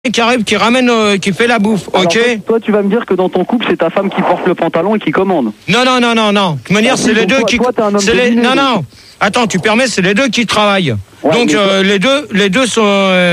qui arrive, qui ramène, qui fait la bouffe, alors, ok. Toi, tu vas me dire que dans ton couple, c'est ta femme qui porte le pantalon et qui commande. Non. De toute manière, c'est les deux qui. Toi, t'es un homme dominé, Non. Attends, tu permets, c'est les deux qui travaillent. Ouais, donc les deux sont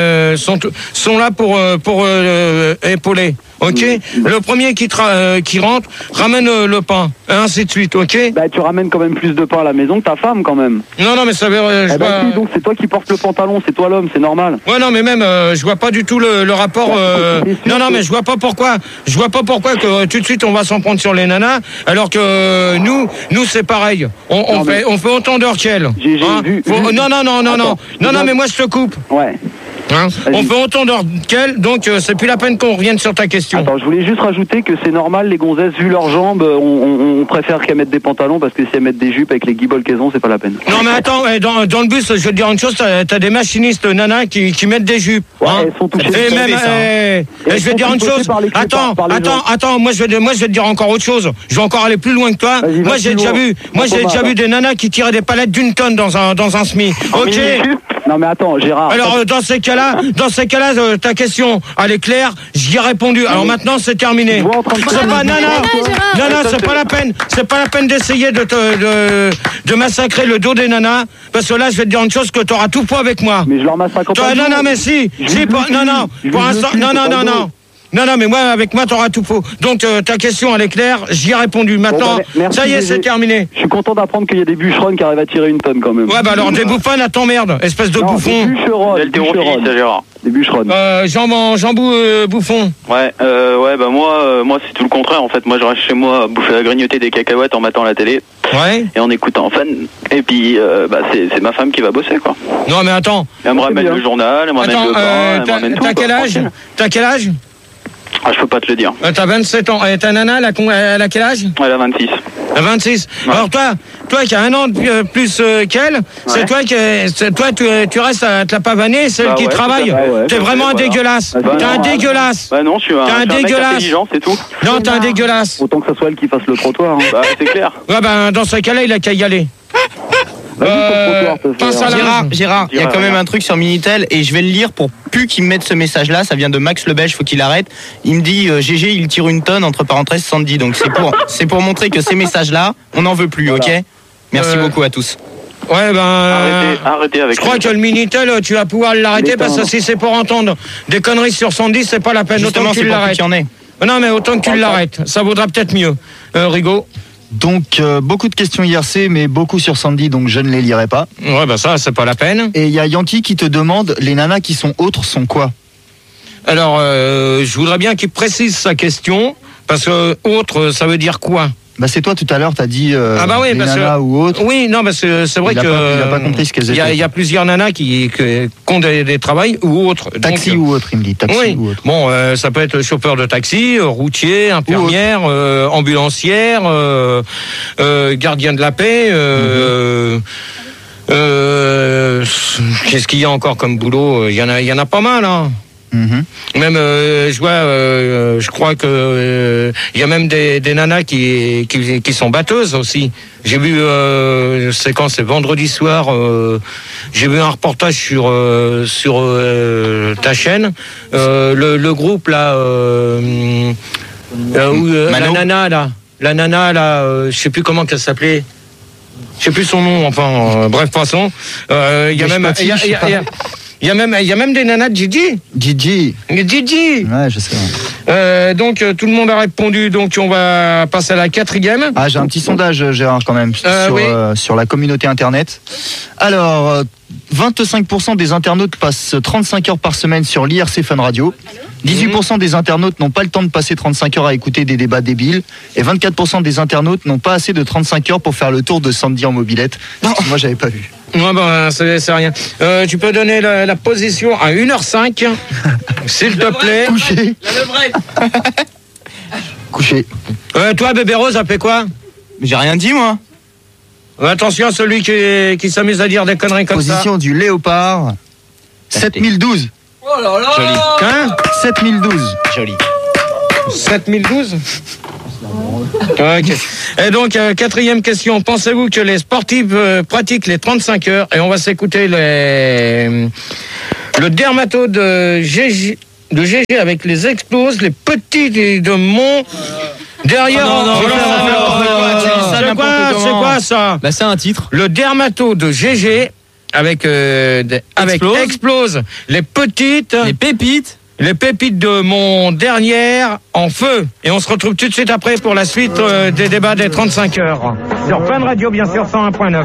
là pour épauler. Ok. Le premier qui rentre ramène le pain, et ainsi de suite. Ok. Bah, tu ramènes quand même plus de pain à la maison que ta femme quand même. Non, mais ça veut. Si, donc c'est toi qui portes le pantalon, c'est toi l'homme, c'est normal. Ouais, non, mais même je vois pas du tout le rapport. Non, mais je vois pas pourquoi. Je vois pas pourquoi que tout de suite on va s'en prendre sur les nanas, alors que nous c'est pareil. On fait autant d'heures qu'elles. J'ai vu. Non, mais moi je te coupe. Ouais. On fait autant d'heures qu'elles, donc c'est plus la peine qu'on revienne sur ta question. Attends, je voulais juste rajouter que c'est normal, les gonzesses, vu leurs jambes, on préfère qu'elles mettent des pantalons parce que si elles mettent des jupes avec les guibolles qu'elles ont, c'est pas la peine. Non, mais attends, dans le bus, je vais te dire une chose, t'as des machinistes nanas qui mettent des jupes. Ouais, elles sont touchées. Et même, je vais te dire une chose. Attends, moi je vais te dire encore autre chose. Je vais encore aller plus loin que toi. Moi j'ai déjà vu des nanas qui tiraient des palettes d'une tonne dans un SMI. Ok. Non mais attends, Gérard. Alors dans ces cas-là, ta question, elle est claire. J'y ai répondu. Alors maintenant c'est terminé. C'est pas Nana, c'est pas la peine d'essayer de massacrer le dos des nanas, parce que là je vais te dire une chose, que tu auras tout pour avec moi. Mais je leur massacre pas. Non, mais si, pour l'instant, non, mais moi, avec moi, t'auras tout faux. Donc, ta question, elle est claire, j'y ai répondu. Maintenant, ça y est, c'est terminé. Je suis content d'apprendre qu'il y a des bûcherons qui arrivent à tirer une tonne, quand même. Ouais, bah alors, des bouffons, à t'emmerde, espèce de bouffon. Des bûcherons. Jean Bouffon. Ouais, bah moi, c'est tout le contraire, en fait. Moi, je reste chez moi à bouffer, à grignoter des cacahuètes en matant la télé. Ouais. Et en écoutant Fan. Et puis, c'est ma femme qui va bosser, quoi. Non, mais attends. Elle me ramène le journal, elle me ramène le pain, elle me ramène tout. T'as quel âge? Ah, je peux pas te le dire. T'as 27 ans. Et ta nana, elle a quel âge? Elle a 26. 26. Ouais. Alors toi qui as un an de plus qu'elle, c'est toi tu restes à te la pavaner, celle qui travaille. T'es vraiment un dégueulasse. T'es un dégueulasse. Bah non, je suis un mec intelligent, c'est tout. Non, t'es un dégueulasse. Autant que ce soit elle qui fasse le trottoir. Hein. Bah c'est clair. Ouais, bah dans ce cas-là, il a qu'à y aller. Gérard, il y a quand même un truc sur Minitel et je vais le lire pour plus qu'il me mette ce message-là. Ça vient de Max Lebèche, faut qu'il arrête. Il me dit GG, il tire une tonne entre parenthèses 110. Donc c'est pour montrer que ces messages-là, on n'en veut plus, ok? Merci beaucoup à tous. Ouais, arrêtez avec. Je crois que le Minitel, tu vas pouvoir l'arrêter parce que si c'est pour entendre des conneries sur 110, c'est pas la peine. Justement, autant que tu l'arrêtes. Non, mais autant que tu l'arrêtes. Ça vaudra peut-être mieux. Rigaud. Donc, beaucoup de questions IRC, mais beaucoup sur Sandy, donc je ne les lirai pas. Ouais, bah ça, c'est pas la peine. Et il y a Yankee qui te demande, les nanas qui sont autres sont quoi? Alors, je voudrais bien qu'il précise sa question, parce que autre, ça veut dire quoi? Bah c'est toi tout à l'heure, t'as dit oui, nanas ou autres. Oui, non, parce que c'est vrai il a pas compris ce qu'elles étaient. Il y a plusieurs nanas qui ont des travails ou autres. Taxi ou autre, il me dit. Taxi ou autre. Bon, ça peut être chauffeur de taxi, routier, infirmière, ambulancière, gardien de la paix. Qu'est-ce qu'il y a encore comme boulot? Il y en a pas mal, hein. Même je crois que il y a même des nanas qui sont batteuses aussi. J'ai vu c'est vendredi soir, j'ai vu un reportage sur ta chaîne, le groupe là la nana là, je sais plus comment qu'elle s'appelait. Je sais plus son nom, enfin bref, passons. Il y a même des nanas de Gigi. Gigi. Ouais, je sais. Donc tout le monde a répondu, donc on va passer à la 4e. Ah, j'ai un petit sondage, Gérard, quand même, sur la communauté Internet. Alors, 25% des internautes passent 35 heures par semaine sur l'IRC Fun Radio. 18% des internautes n'ont pas le temps de passer 35 heures à écouter des débats débiles. Et 24% des internautes n'ont pas assez de 35 heures pour faire le tour de Sandy en mobilette. Moi, j'avais pas vu. Ouais, bah, c'est rien. Tu peux donner la position à 1h05, s'il te plaît. Couché. Couché. Toi, bébé Rose, ça fait quoi? J'ai rien dit, moi. Attention à celui qui s'amuse à dire des conneries comme ça. Position du léopard, 7012. Oh là là. Joli. Hein? 7012. Joli. 7012. Ok. Et donc, 4e question. Pensez-vous que les sportifs pratiquent les 35 heures? Et on va s'écouter le dermato de de GG avec les exploses, les petits de mon derrière. C'est quoi ça? Bah c'est un titre. Le dermato de GG avec explose les petites, les pépites de mon dernière en feu. Et on se retrouve tout de suite après pour la suite des débats des 35 heures. Sur Fun Radio, bien sûr, 101.9.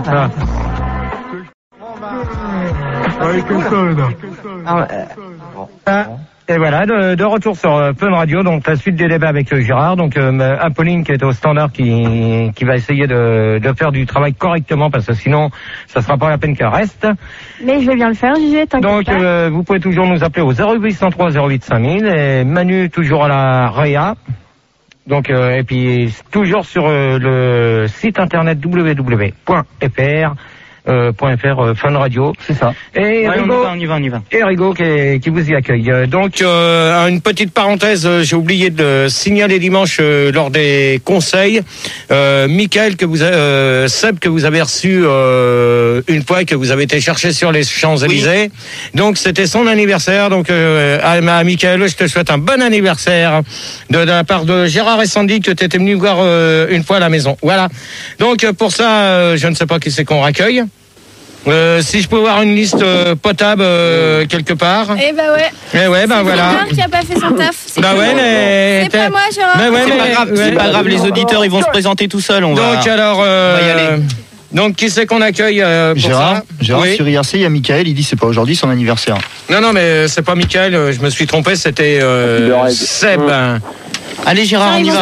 Et voilà, de retour sur Fun Radio, donc la suite des débats avec Gérard, donc Apolline qui est au standard qui va essayer de faire du travail correctement parce que sinon ça sera pas la peine qu'elle reste. Mais je vais bien le faire, JG, t'inquiète donc pas. Vous pouvez toujours nous appeler au 0803 08 5000 et Manu toujours à la Réa. Donc et puis toujours sur le site internet www.fr Fun Radio, c'est ça. Et ouais, Rigo, on y va. Et Rigo qui vous y accueille. Donc une petite parenthèse, j'ai oublié de signaler dimanche lors des conseils, Michael Seb que vous avez reçu une fois que vous avez été chercher sur les Champs-Élysées. Oui. Donc c'était son anniversaire. Donc à Michael, je te souhaite un bon anniversaire de la part de Gérard et Sandy que tu étais venu voir une fois à la maison. Voilà. Donc pour ça, je ne sais pas qui c'est qu'on raccueille. Si je peux avoir une liste potable quelque part. Eh bah ouais. Eh ouais, ben voilà. C'est Gérard qui a pas fait son taf. Bah ouais, mais c'est pas moi, Gérard. Bah ouais, c'est pas grave, les auditeurs ils vont se présenter tout seuls. On va y aller. Donc qui c'est qu'on accueille pour Gérard, ça Gérard sur IRC, il y a Michael, il dit c'est pas aujourd'hui son anniversaire. Non, mais c'est pas Michael, je me suis trompé, c'était Seb. Allez Gérard, on y va.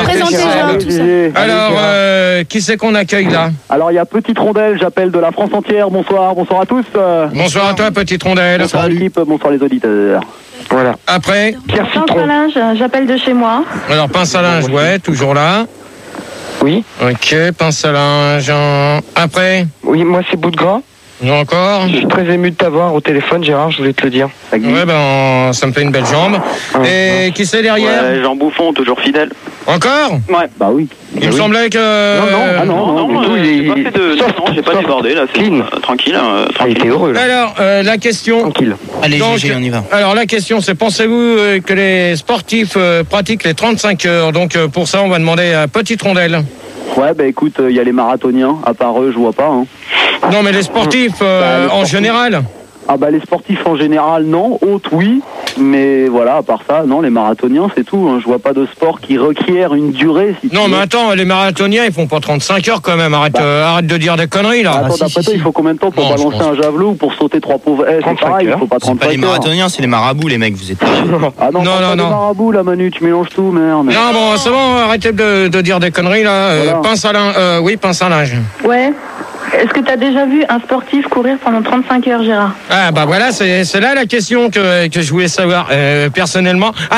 Alors, qui c'est qu'on accueille là? Alors il y a Petite Rondelle, j'appelle de la France entière. Bonsoir à tous. Bonsoir à toi, Petite Rondelle. Bonsoir l'équipe, bonsoir les auditeurs. Voilà. Après, Pierre Citron. Pince à linge, j'appelle de chez moi. Alors pince à linge, ouais, toujours là. Oui. Ok, pince à linge. Après. Oui, moi c'est Bout de Gras. Encore. Je suis très ému de t'avoir au téléphone, Gérard, je voulais te le dire. Ouais, ben, ça me fait une belle jambe. Et qui c'est derrière? Ouais, Jean Bouffon, toujours fidèle. Encore? Ouais. Bah oui. Il me semblait que... Non, j'ai pas débordé, là, c'est tranquille. Il était heureux, là. Alors, la question... Tranquille. Allez, GG, on y va. Alors, la question, c'est, pensez-vous que les sportifs pratiquent les 35 heures? Donc, pour ça, on va demander à Petite Rondelle. Ouais, bah écoute, il y a les marathoniens, à part eux, je vois pas. Hein. Non, mais les sportifs, en général. Ah bah les sportifs en général, non. Autres, oui. Mais voilà, à part ça, non, les marathoniens, c'est tout. Hein. Je vois pas de sport qui requiert une durée. Non, mais attends, les marathoniens, ils font pas 35 heures quand même. Arrête de dire des conneries, là. Attends, d'après toi, il faut combien de temps pour balancer un javelot ou pour sauter 3 pauvres? C'est pareil, il faut pas 35 heures. C'est pas les marathoniens, c'est les marabouts, les mecs, vous êtes... Ah non, non. Les marabouts, là, Manu, tu mélanges tout, merde. Non, bon, c'est bon, arrêtez de dire des conneries, là. Voilà. Pince à linge, oui, pince à linge. Ouais. Est-ce que tu as déjà vu un sportif courir pendant 35 heures, Gérard? Ah, bah voilà, c'est là la question que je voulais savoir, personnellement. Il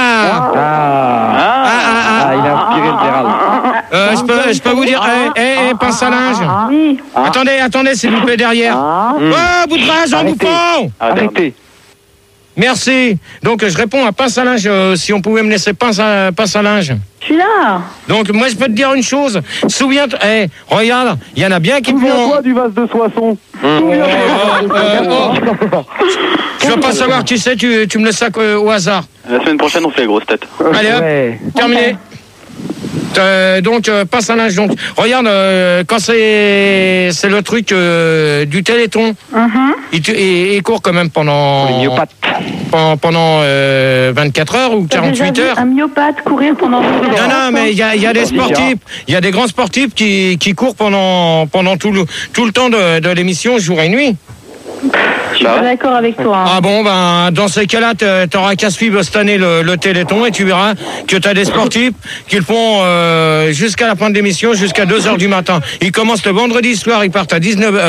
a inspiré le Gérald. Je peux vous dire, pince à linge. Oui. Attendez, s'il vous plaît, derrière. Oh, bout de rage, en bouffon. Arrêtez. Merci. Donc, je réponds à pince à linge, si on pouvait me laisser pince à linge. Je suis là. Donc, moi, je peux te dire une chose. Souviens-toi, regarde, il y en a bien qui Souviens-toi du vase de Soissons. Je veux pas savoir qui c'est, tu me le sacs au hasard. La semaine prochaine, on fait les grosses têtes. Allez, hop, terminé. Donc, pince à linge. Donc, regarde, quand c'est le truc du Téléthon, il court quand même pendant 24 heures ou 48 heures. Un myopathe courir pendant 24 heures. Non, mais il y a des sportifs, il y a des grands sportifs qui courent pendant tout le temps de l'émission, jour et nuit. Je suis pas d'accord avec toi. Ah bon, ben, dans ces cas-là, t'auras qu'à suivre cette année le Téléthon et tu verras que t'as des sportifs qui le font jusqu'à la fin de l'émission, jusqu'à 2h du matin. Ils commencent le vendredi soir, ils partent à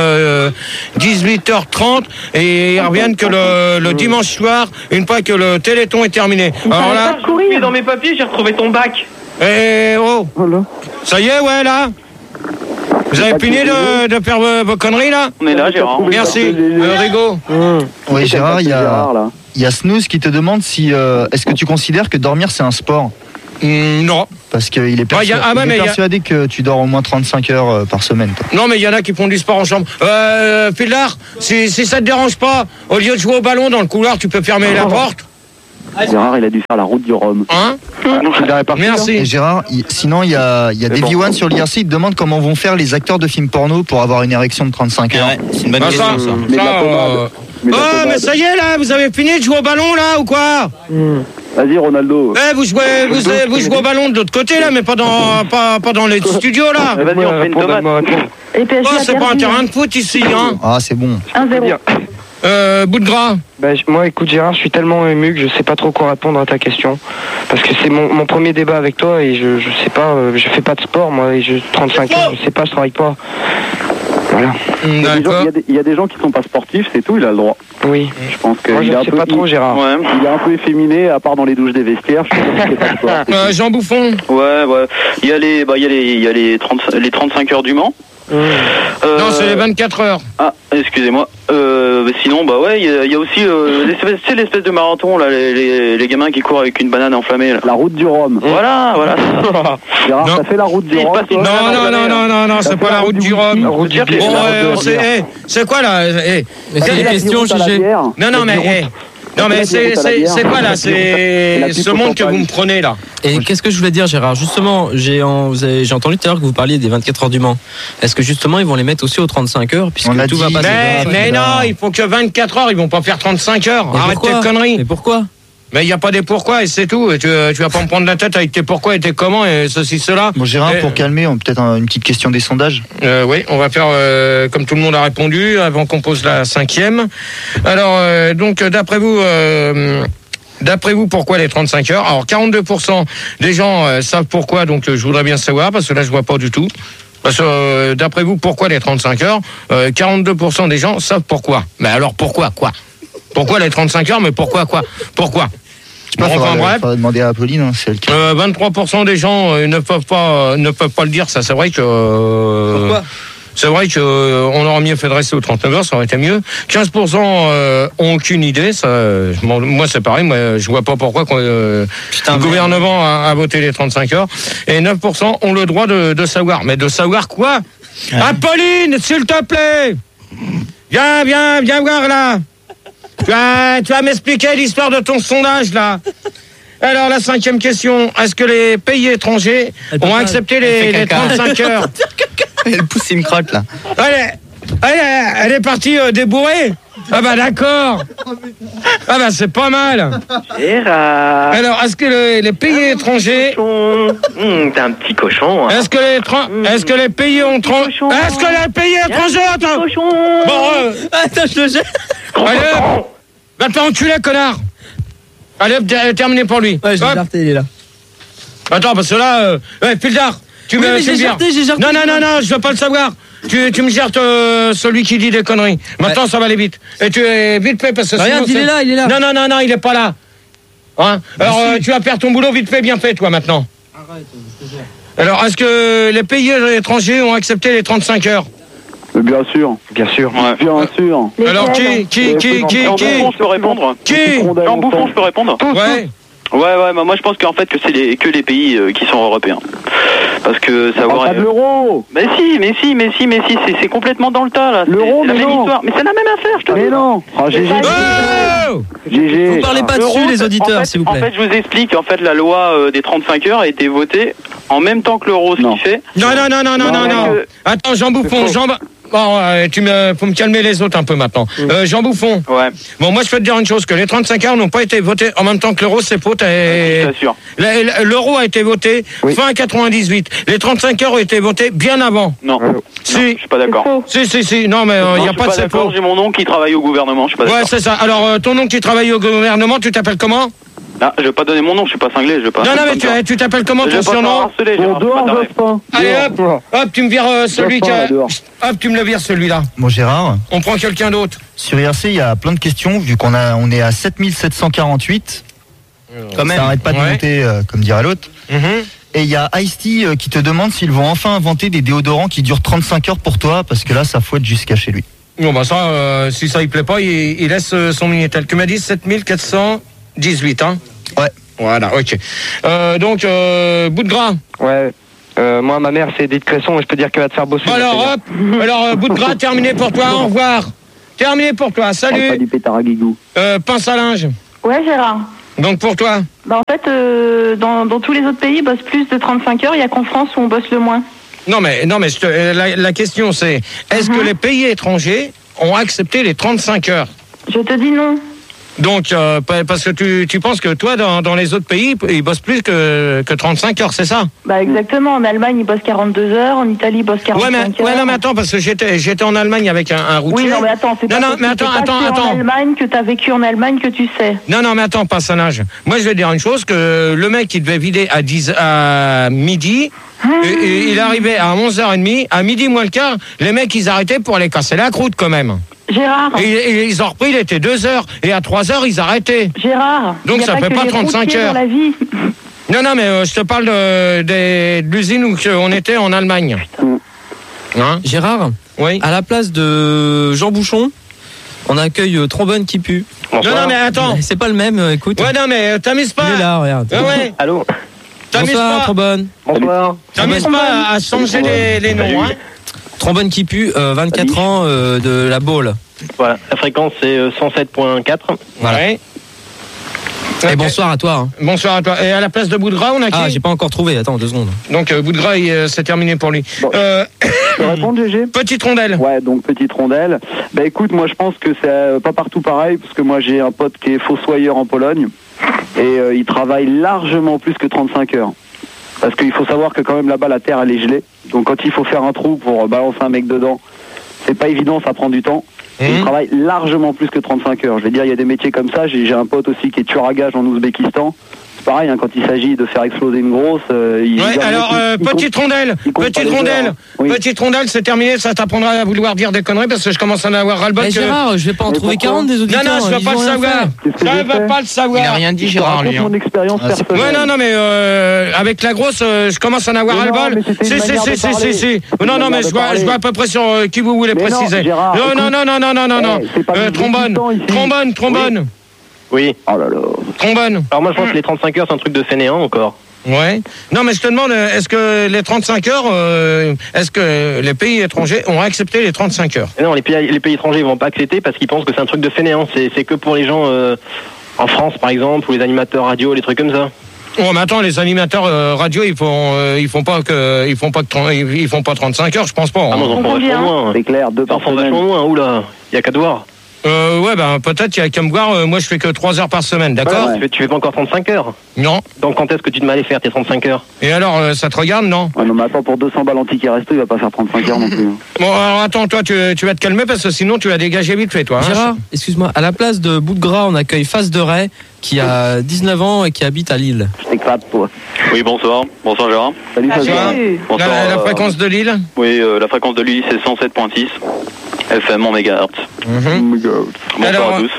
18h30 et ils reviennent que le dimanche soir, une fois que le Téléthon est terminé. Alors là, Dans mes papiers, j'ai retrouvé ton bac. Ça y est, ouais, là. Vous avez fini de faire vos conneries, là? On est là, Gérard. Merci, Rigo. Oui, Gérard, il y a Snooze qui te demande si est-ce que tu considères que dormir c'est un sport? Non. Parce qu'il est persuadé que tu dors au moins 35 heures par semaine. Toi. Non, mais il y en a qui font du sport en chambre. Pilar, si ça te dérange pas, au lieu de jouer au ballon dans le couloir, tu peux fermer la porte? Gérard, il a dû faire la route du Rhum. Hein? Merci. Et Gérard, sinon, il y a Davy One sur l'IRC, il te demande comment vont faire les acteurs de films porno pour avoir une érection de 35 heures. Ouais, c'est une bonne question, ça. Mais ça y est, là, vous avez fini de jouer au ballon, là, ou quoi? Vas-y, Ronaldo. Vous jouez au ballon de l'autre côté, là, mais pas dans les studios, là. Vas-y, on fait une tomate. C'est pas un terrain de foot ici, hein. Ah, c'est bon. 1-0. Bout de gras. Moi, écoute, Gérard, je suis tellement ému que je sais pas trop quoi répondre à ta question. Parce que c'est mon premier débat avec toi et je sais pas, je fais pas de sport, moi, et j'ai 35 ans, je sais pas, je travaille pas. Voilà. Il y a des gens qui sont pas sportifs, c'est tout, il a le droit. Oui. Je pense que moi, je sais pas trop, Gérard. Ouais. Il est un peu efféminé, à part dans les douches des vestiaires. Je sais pas quoi. Jean Bouffon. Ouais. Il y a les 35 heures du Mans. Non, c'est les 24 heures. Ah, excusez-moi. Sinon, il y a aussi l'espèce de marathon, là, les gamins qui courent avec une banane enflammée, là. La route du Rhum. Voilà. Gérard, t'as fait la route du Rhum, toi? Non, c'est pas la route du Rhum. C'est quoi, là? C'est des questions, Gégé. Non, mais c'est quoi, là? C'est ce monde que vous me prenez, là. Et qu'est-ce que je voulais dire, Gérard? Justement, j'ai entendu tout à l'heure que vous parliez des 24 heures du Mans. Est-ce que justement, ils vont les mettre aussi aux 35 heures puisque tout va passer? Mais non, ils font que 24 heures, ils vont pas faire 35 heures. Arrête tes conneries. Mais pourquoi? Mais il n'y a pas des pourquoi et c'est tout. Et tu vas pas me prendre la tête avec tes pourquoi et tes comment et ceci, cela. Bon, Gérard, pour calmer, peut-être une petite question des sondages. Oui, on va faire comme tout le monde a répondu avant qu'on pose la 5e. Alors, donc, d'après vous, pourquoi les 35 heures? Alors, 42% des gens savent pourquoi, donc je voudrais bien savoir, parce que là, je vois pas du tout. Parce que, d'après vous, pourquoi les 35 heures 42% des gens savent pourquoi. Mais alors, pourquoi quoi? Pourquoi les 35 heures? Mais pourquoi quoi? Pourquoi? Je sais pas, faudra demander à Apolline, hein, c'est elle qui... 23% des gens ne peuvent pas le dire, ça, c'est vrai que... Pourquoi? C'est vrai qu'on aurait mieux fait de rester aux 39 heures, ça aurait été mieux. 15% ont aucune idée. Ça, moi, c'est pareil. Moi, je vois pas pourquoi le gouvernement a voté les 35 heures. Et 9% ont le droit de savoir. Mais de savoir quoi? Apolline, s'il te plaît, viens voir là. Tu vas m'expliquer l'histoire de ton sondage là. Alors, la 5e question. Est-ce que les pays étrangers ont accepté les 35 heures? Elle pousse une crotte, là. Elle est partie débourrer. Ah bah d'accord. Ah bah c'est pas mal. Gérard. Alors, est-ce que les pays étrangers... T'es un petit cochon. Hein. Est-ce que les pays ont... Est-ce que les pays étrangers... Attends. Bon, attends, je le jette. Allez, va te faire enculer, connard. Allez, terminé pour lui. Ouais, j'ai jarté, il est là. Attends, parce que là... Pildar, tu me... j'ai jarté. Non, je veux pas le savoir. Tu me gères celui qui dit des conneries. Maintenant, ça va aller vite. Et tu es vite fait parce que regarde, il est là. Non, il est pas là. Hein? Alors, tu vas perdre ton boulot vite fait, bien fait, toi, maintenant. Arrête, je te gère. Alors, est-ce que les pays étrangers ont accepté les 35 heures? Bien sûr. Ouais. Bien sûr. Alors, qui Jean Bouffon, je peux répondre. Jean Bouffon, je peux répondre. Ouais. Ouais, moi je pense qu'en fait que c'est que les pays qui sont européens. Parce que savoir... Pas de l'euro. Mais si, c'est complètement dans le tas là. L'euro, mais non. Histoire. Mais c'est la même affaire, je te dis. Mais non. GG. Vous parlez pas dessus, les auditeurs, s'il vous plaît. En fait, je vous explique. En fait, la loi des 35 heures a été votée en même temps que l'euro, ce qui fait... Non. Attends, Jean Bouffon, Bon, faut me calmer les autres un peu maintenant. Jean Bouffon. Ouais. Bon, moi, je peux te dire une chose, que les 35 heures n'ont pas été votés en même temps que l'euro, c'est faux. C'est sûr. L'euro a été voté fin 98. Les 35 heures ont été votés bien avant. Non. Si. Non, je suis pas d'accord. Si. Non, mais il n'y a pas de c'est faux. J'ai mon oncle qui travaille au gouvernement, je suis pas d'accord. Ouais, c'est ça. Alors, ton oncle qui travaille au gouvernement, tu t'appelles comment? Ah, je vais pas donner mon nom, je suis pas cinglé, je vais pas... Non, mais tu t'appelles comment ton surnom? Allez, hop, tu me vires celui qui a... Hop, tu me le vires celui-là. Bon, Gérard. On prend quelqu'un d'autre. Sur IRC, il y a plein de questions, vu on est à 7748. Quand même. Ça n'arrête pas de monter, comme dirait l'autre. Et il y a Ice-T qui te demande s'ils vont enfin inventer des déodorants qui durent 35 heures pour toi, parce que là, ça fouette jusqu'à chez lui. Bon, bah ça, si ça il plaît pas, il laisse son Minitel. Tu m'as dit 7418, hein? Ouais. Voilà, ok. Donc, bout de gras. Ouais. Moi, ma mère, c'est Edith Cresson et je peux dire qu'elle va te faire bosser. Alors, bout de gras, terminé pour toi, au revoir. Terminé pour toi, salut. Pas du pétard à guigou. Pince à linge. Ouais, Gérard. Donc pour toi? En fait, dans tous les autres pays, ils bossent plus de 35 heures. Il n'y a qu'en France où on bosse le moins. Non mais la question c'est, est-ce que les pays étrangers ont accepté les 35 heures? Je te dis non. Donc, parce que tu penses que toi, dans les autres pays, ils bossent plus que 35 heures, c'est ça? Exactement. En Allemagne, ils bossent 42 heures. En Italie, ils bossent 45 heures. Ouais, non, mais attends, parce que j'étais en Allemagne avec un routier. Oui, non, mais attends, c'est pas en Allemagne que t'as vécu en Allemagne que tu sais. Non, mais attends, personnage. Moi, je vais dire une chose, que le mec, il devait vider à midi. Et il arrivait à 11h30, à midi moins le quart, les mecs, ils arrêtaient pour aller casser la croûte, quand même. Gérard. Et ils ont repris, il était 2h. Et à 3h, ils arrêtaient. Gérard. Donc ça fait pas 35 heures. Dans la vie. Non, mais je te parle de l'usine où on était en Allemagne. Hein? Gérard, oui. À la place de Jean Bouchon, on accueille Trombone qui pue. Non, mais attends. C'est pas le même, écoute. Ouais, non, mais t'amuses pas. Il est là, regarde. Ouais. Allô. Bonsoir, Trombone. Bonsoir. T'amuses pas à changer les noms, hein? Trombone qui pue, 24 ans de la Baule. Voilà, la fréquence c'est 107.4. Voilà. Ouais. Et bonsoir à toi. Hein. Bonsoir à toi. Et à la place de Boudgras, on a qui? Ah, j'ai pas encore trouvé. Attends 2 secondes. Donc Boudgras, c'est terminé pour lui. Bon. Je peux répondre, GG? Petite rondelle. Ouais, donc petite rondelle. Bah écoute, moi je pense que c'est pas partout pareil, parce que moi j'ai un pote qui est fossoyeur en Pologne, et il travaille largement plus que 35 heures. Parce qu'il faut savoir que quand même là-bas la terre elle est gelée, donc quand il faut faire un trou pour balancer un mec dedans, c'est pas évident, ça prend du temps. Et il travaille largement plus que 35 heures. Je vais dire, il y a des métiers comme ça. J'ai un pote aussi qui est tueur à gages en Ouzbékistan. C'est pareil, hein, quand il s'agit de faire exploser une grosse... petite rondelle, petite rondelle, c'est terminé. Ça t'apprendra à vouloir dire des conneries parce que je commence à en avoir ras-le-bol. Mais Gérard, je vais pas en trouver 40 des auditeurs. Non, je veux pas le savoir. Je veux pas le savoir. Il a rien dit, Gérard, lui. mon expérience personnelle. Ouais, non, mais avec la grosse, je commence à en avoir ras-le-bol. Si. Non, mais je vois à peu près sur qui vous voulez préciser. Non. Trombone. Oui. Oh là là. Trombone. Alors moi je pense que les 35 heures c'est un truc de fainéant encore. Ouais. Non, mais je te demande, est-ce que les 35 heures, est-ce que les pays étrangers ont accepté les 35 heures? Et non, les pays étrangers ils vont pas accepter parce qu'ils pensent que c'est un truc de fainéant. C'est que pour les gens en France par exemple, ou les animateurs radio, les trucs comme ça. Oh, mais attends, les animateurs radio, ils font pas 35 heures, je pense pas. Ah non, on font vachement moins. C'est clair, 2 par semaine. Vachement moins, oula, il y a qu'à te voir. Ouais, peut-être il y a qu'à me voir. Moi, je fais que 3 heures par semaine, d'accord? Ouais. Tu fais pas encore 35 heures? Non. Donc quand est-ce que tu te mets à aller faire tes 35 heures? Et alors, ça te regarde, non? Ouais, non, mais attends, pour 200 balles anti resto, il va pas faire 35 heures non plus. Bon, alors attends, toi, tu vas te calmer parce que sinon, tu vas dégager vite fait, toi. Gérard, excuse-moi, à la place de Boudgras, on accueille Face de Ray, qui a 19 ans et qui habite à Lille. Je t'éclate, toi. Oui, bonsoir. Bonsoir, Gérard. Salut, Bonsoir. La fréquence de Lille? Oui, la fréquence de Lille, c'est 107.6. FM en mégahertz. Bonsoir alors, à tous.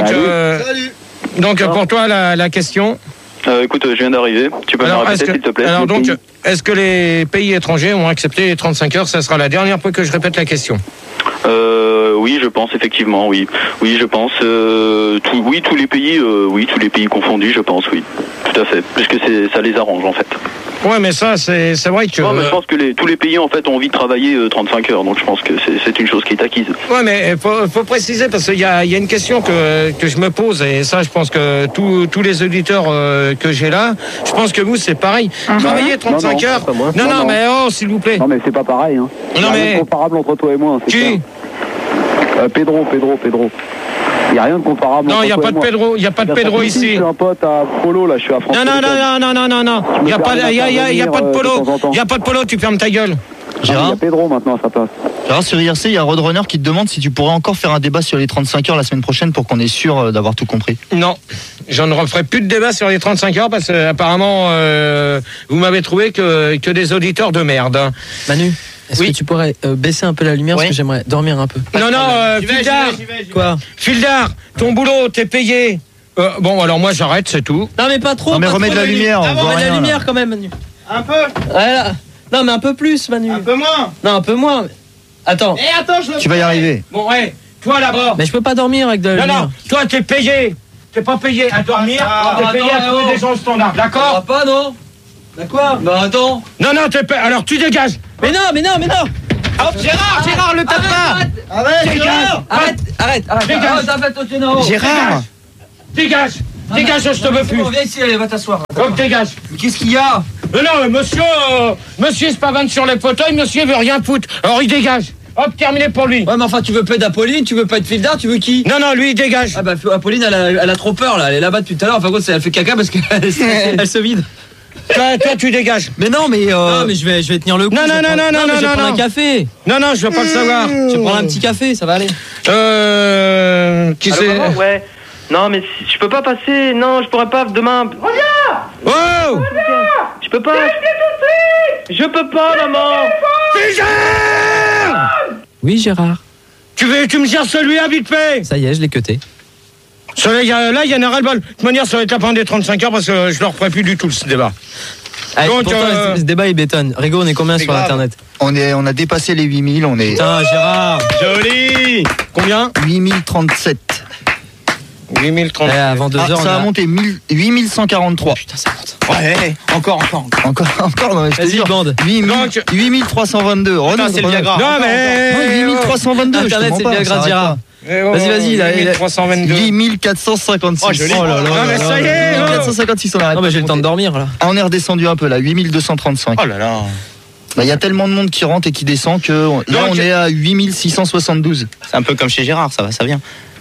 Donc pour toi, la question? Écoute, je viens d'arriver. Tu peux me répéter, s'il te plaît? Alors donc, est-ce que les pays étrangers ont accepté les 35 heures? Ça sera la dernière fois que je répète la question. Oui, je pense effectivement, oui. Oui, je pense. Tous les pays confondus, je pense, oui. Tout à fait. Puisque ça les arrange, en fait. Ouais, mais ça, c'est vrai que... Non, mais je pense que tous les pays, en fait, ont envie de travailler 35 heures. Donc, je pense que c'est une chose qui est acquise. Ouais, mais faut préciser, parce qu'il y a une question que je me pose, et ça, je pense que tous les auditeurs que j'ai là, je pense que vous, c'est pareil. Travailler 35 heures... Non, mais s'il vous plaît. Non, mais c'est pas pareil, hein. Non, mais... C'est comparable entre toi et moi. Qui? Pedro. Il n'y a rien de comparable. Non, il n'y a pas de Pedro, ici. Je suis un pote à Polo, là, je suis à France. Non. Il n'y a pas de Polo. Il n'y a pas de Polo, tu fermes ta gueule. Gérard, il y a Pedro maintenant à sa place. Gérard, sur IRC, il y a Roadrunner qui te demande si tu pourrais encore faire un débat sur les 35 heures la semaine prochaine pour qu'on est sûr d'avoir tout compris. Non, je ne referai plus de débat sur les 35 heures parce que apparemment vous m'avez trouvé que des auditeurs de merde. Manu, est-ce que tu pourrais baisser un peu la lumière parce que j'aimerais dormir un peu? Non, Fildar. Quoi? Fildar, ton boulot, t'es payé. Bon, alors moi j'arrête, c'est tout. Non, mais pas trop. Non, mais remets de la lumière. Remets de la lumière quand même, Manu. Un peu. Voilà. Non, mais un peu plus, Manu. Un peu moins. Non, un peu moins. Attends. Tu vas y arriver. Bon, ouais, toi là-bas. Mais je peux pas dormir avec de la lumière. Non, toi t'es payé. T'es pas payé à dormir, t'es payé à trouver des gens standards, d'accord? Pas, non. D'accord. Bah attends. Non, t'es payé. Alors tu dégages. Mais non. Hop, Gérard, le tape pas. Arrête. Dégage. Gérard. Dégage. Dégage, je te veux plus. Viens ici, allez, va t'asseoir. Hop, dégage. Qu'est-ce qu'il y a? Non, monsieur se pavane sur les fauteuils, monsieur veut rien foutre. Alors il dégage. Hop, terminé pour lui. Ouais, mais enfin, tu veux pas d'Apolline, tu veux pas de Filda, tu veux qui? Non, lui il dégage. Ah bah, Apolline, elle a trop peur, là. Elle est là-bas depuis tout à l'heure. Enfin, elle fait caca parce qu'elle se vide. Toi, tu dégages. Mais non, mais non, mais je vais tenir le coup. Non, je vais prendre un café. Non, je veux pas le savoir. Je vais prendre un petit café, ça va aller. Qui c'est? Ouais. Non, mais je peux pas passer. Non, je pourrais pas demain. Reviens! Oh! Je peux pas. Je peux pas, maman. Oui, Gérard. Tu me gères celui-là vite fait. Ça y est, je l'ai cuté. Là, il y en a ras-le-bol. De toute manière, ça va être la fin des 35 heures parce que je ne leur ferai plus du tout ce débat. Allez, donc, pourtant, ce débat, il bétonne. Rigo, on est combien sur Internet? On a dépassé les 8000. On est. Putain, Gérard. Joli. Combien? 8037. 8030. Avant 2 heures. Ça a monté 8143. Putain, ça monte. Ouais, encore, non, je te Vas-y, jure. bande. 8322. Putain, c'est le Viagra. Non, mais. 8322. Internet, c'est le Viagra de Gérard. Vas-y, 8322. 8456. Oh, joli. Oh là là. Non, mais ça y est. 8456, on arrête. Non, mais j'ai le temps de dormir, là. On est redescendu un peu, là. 8235. Oh là là. Il y a tellement de monde qui rentre et qui descend que là, on est à 8672. C'est un peu comme chez Gérard, ça va, ça vient.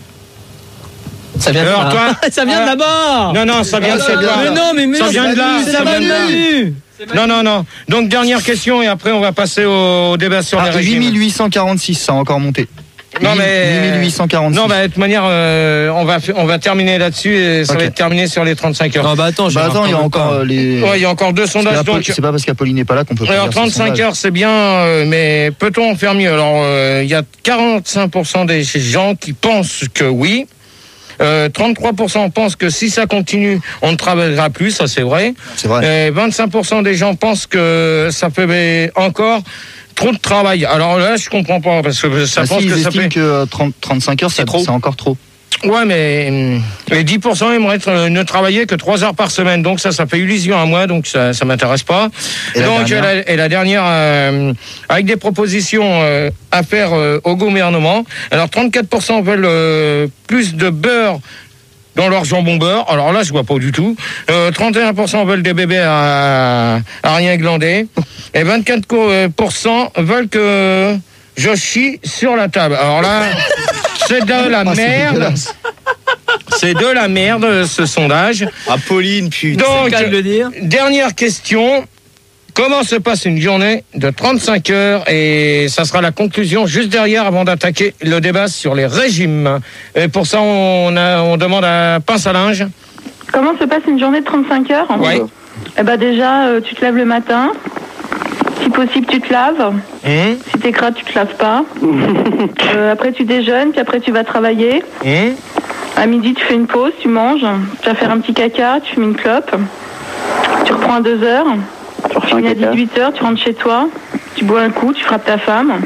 Ça vient de Alors, là. toi, Ça vient de là-bas. Non, ça vient de chez toi. Mais non, mais ça vient de là. c'est la Manu. Non. Donc, dernière question et après, on va passer au débat sur les régimes. 8846, ça a encore monté. Non, mais. 8846. Non, de toute manière, on va terminer là-dessus et ça va être terminé sur les 35 heures. Non, attends, il y a encore les. Ouais, il y a encore 2 sondages. Donc, c'est pas parce qu'Apolline n'est pas là qu'on peut pas. Alors, 35 heures, c'est bien, mais peut-on en faire mieux? Alors, il y a 45% des gens qui pensent que oui. 33% pensent que si ça continue, on ne travaillera plus, ça c'est vrai. C'est vrai. Et 25% des gens pensent que ça fait encore trop de travail. Alors là, je comprends pas parce que ça pense que ça fait. Que 35 heures, c'est encore trop. Ouais, mais les 10% aimeraient ne travailler que 3 heures par semaine. Donc ça fait illusion à moi, donc ça m'intéresse pas. Et la dernière, avec des propositions à faire au gouvernement. Alors 34% veulent plus de beurre dans leur jambon beurre. Alors là, je vois pas du tout. 31% veulent des bébés à rien glander. Et 24% veulent que je chie sur la table. Alors là, c'est de la merde. C'est de la merde, ce sondage. Apolline, putain. Donc, c'est le cas de le dire. Dernière question. Comment se passe une journée de 35 heures? Et ça sera la conclusion juste derrière avant d'attaquer le débat sur les régimes. Et pour ça, on demande à Pince à linge. Comment se passe une journée de 35 heures? Oui. Eh ben déjà, tu te lèves le matin. Si possible, tu te laves. Si t'es gras, tu te laves pas. Après, tu déjeunes, puis après, tu vas travailler. À midi, tu fais une pause, tu manges. Tu vas faire un petit caca, tu fumes une clope. Tu reprends à 2 heures. Tu finis à 18 heures, tu rentres chez toi. Tu bois un coup, tu frappes ta femme.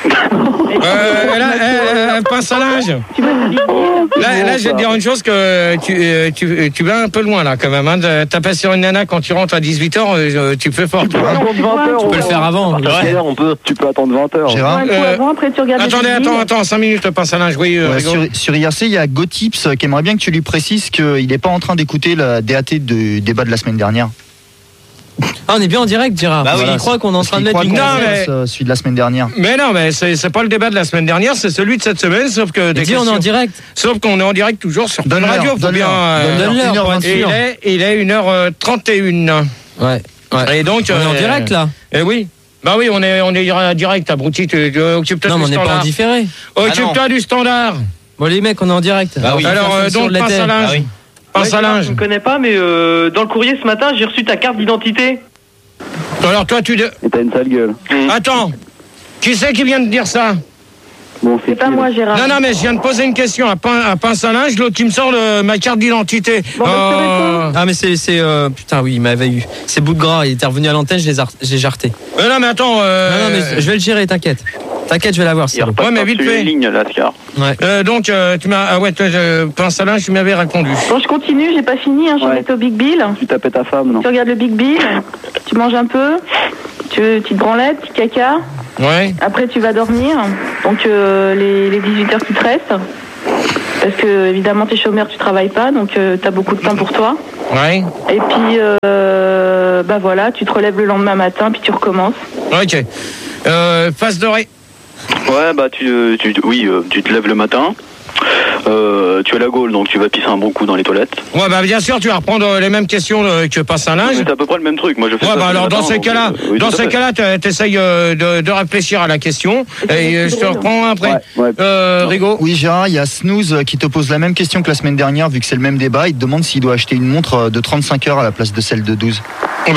Pince à linge. Là, je vais te dire une chose que tu vas un peu loin là quand même. Hein. Taper sur une nana quand tu rentres à 18h, tu fais fort. Tu peux le faire avant. Tu peux attendre 20 heures. Gérard, avant, après tu regardes. Attends, 5 minutes, Pince à linge. Oui. sur IRC, il y a GoTips qui aimerait bien que tu lui précises qu'il n'est pas en train d'écouter la DAT du débat de la semaine dernière. Ah, on est bien en direct, Gérard. Bah oui, il croit qu'on est en train de mettre une celui de la semaine dernière. Mais non, mais c'est pas le débat de la semaine dernière, c'est celui de cette semaine, sauf que on est en direct. Sauf qu'on est en direct toujours sur Fun Radio. Donne-leur. Il est 1h31. Ouais. Et donc on est en direct là. Eh oui. Bah oui, on est en direct, abruti. Occupe-toi non, du mais on n'est pas en différé. Occupe-toi du standard. Bon, les mecs, on est en direct. Bah oui. Alors, donc, Pince à linge. Pince à linge. Je ne connais pas, mais dans le courrier ce matin, j'ai reçu ta carte d'identité. Alors, toi, Et t'as une sale gueule. Attends. Qui c'est qui vient de dire ça? Bon, c'est pas moi, Gérard. Non, mais je viens de poser une question à Pince à linge, l'autre qui me sort ma carte d'identité. Bon, ah, mais c'est putain, oui, il m'avait eu. C'est bout de gras, il était revenu à l'antenne, j'ai jarté. Non, mais attends. Non, mais je vais le gérer, t'inquiète. T'inquiète, je vais l'avoir. Ouais, mais vite fait. Ligne, là, ouais. Donc, tu m'as. Ah ouais, Pince à linge, tu m'avais répondu. Bon, je continue, j'ai pas fini, hein, je vais au Big Bill. Tu tapais ta femme, non? Tu regardes le Big Bill, tu manges un peu, tu te branlettes, petit caca. Ouais. Après, tu vas dormir. Donc, les 18 heures qui te restent. Parce que, évidemment, t'es chômeur, tu travailles pas, donc t'as beaucoup de temps pour toi. Ouais. Et puis, voilà, tu te relèves le lendemain matin, puis tu recommences. Ok. Face dorée. Ouais, bah tu te lèves le matin. Tu as la gaule, donc tu vas pisser un bon coup dans les toilettes. Ouais, bah bien sûr, tu vas reprendre les mêmes questions que passe un linge. C'est à peu près le même truc. Moi, je fais ouais, ça bah alors matin, dans ces cas-là, t'essayes de réfléchir à la question et je te reprends après. Rigaud. Oui, Gérard, il y a Snooze qui te pose la même question que la semaine dernière, vu que c'est le même débat. Il te demande s'il doit acheter une montre de 35 heures à la place de celle de 12.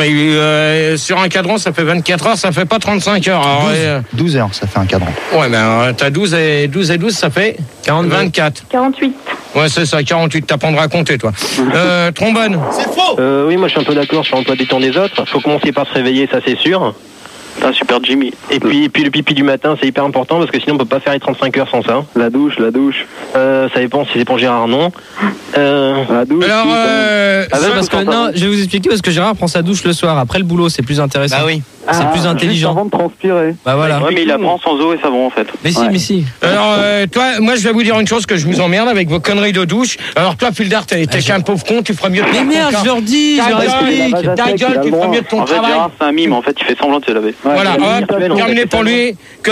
Sur un cadran, ça fait 24 heures, ça fait pas 35 heures. Alors, 12 heures, ça fait un cadran. Ouais, mais t'as 12 et 12, ça fait 24. 48. Ouais, c'est ça, 48. T'apprendras à compter, toi. Trombone. C'est faux. Oui, moi je suis un peu d'accord sur l'emploi des temps des autres. Faut commencer par se réveiller, ça c'est sûr. Ah, super Jimmy. Et puis le pipi du matin, c'est hyper important parce que sinon on peut pas faire les 35 heures sans ça. La douche. Ça dépend si c'est pour Gérard, non. La douche. Alors, parce que, non, je vais vous expliquer parce que Gérard prend sa douche le soir. Après le boulot, c'est plus intéressant. Bah oui. C'est plus intelligent. Avant de transpirer. Bah voilà. Ouais, mais il apprend sans eau et savon en fait. Mais si. Alors, toi, moi je vais vous dire une chose que je vous emmerde avec vos conneries de douche. Alors, toi, Fulder, t'es qu'un pauvre con, tu ferais mieux de Mais merde, je leur dis, je leur explique. Ta gueule, tu ferais mieux de ton En fait, travail. Gérard, c'est un mime. En fait, il fait semblant de se laver. Voilà, terminé pour lui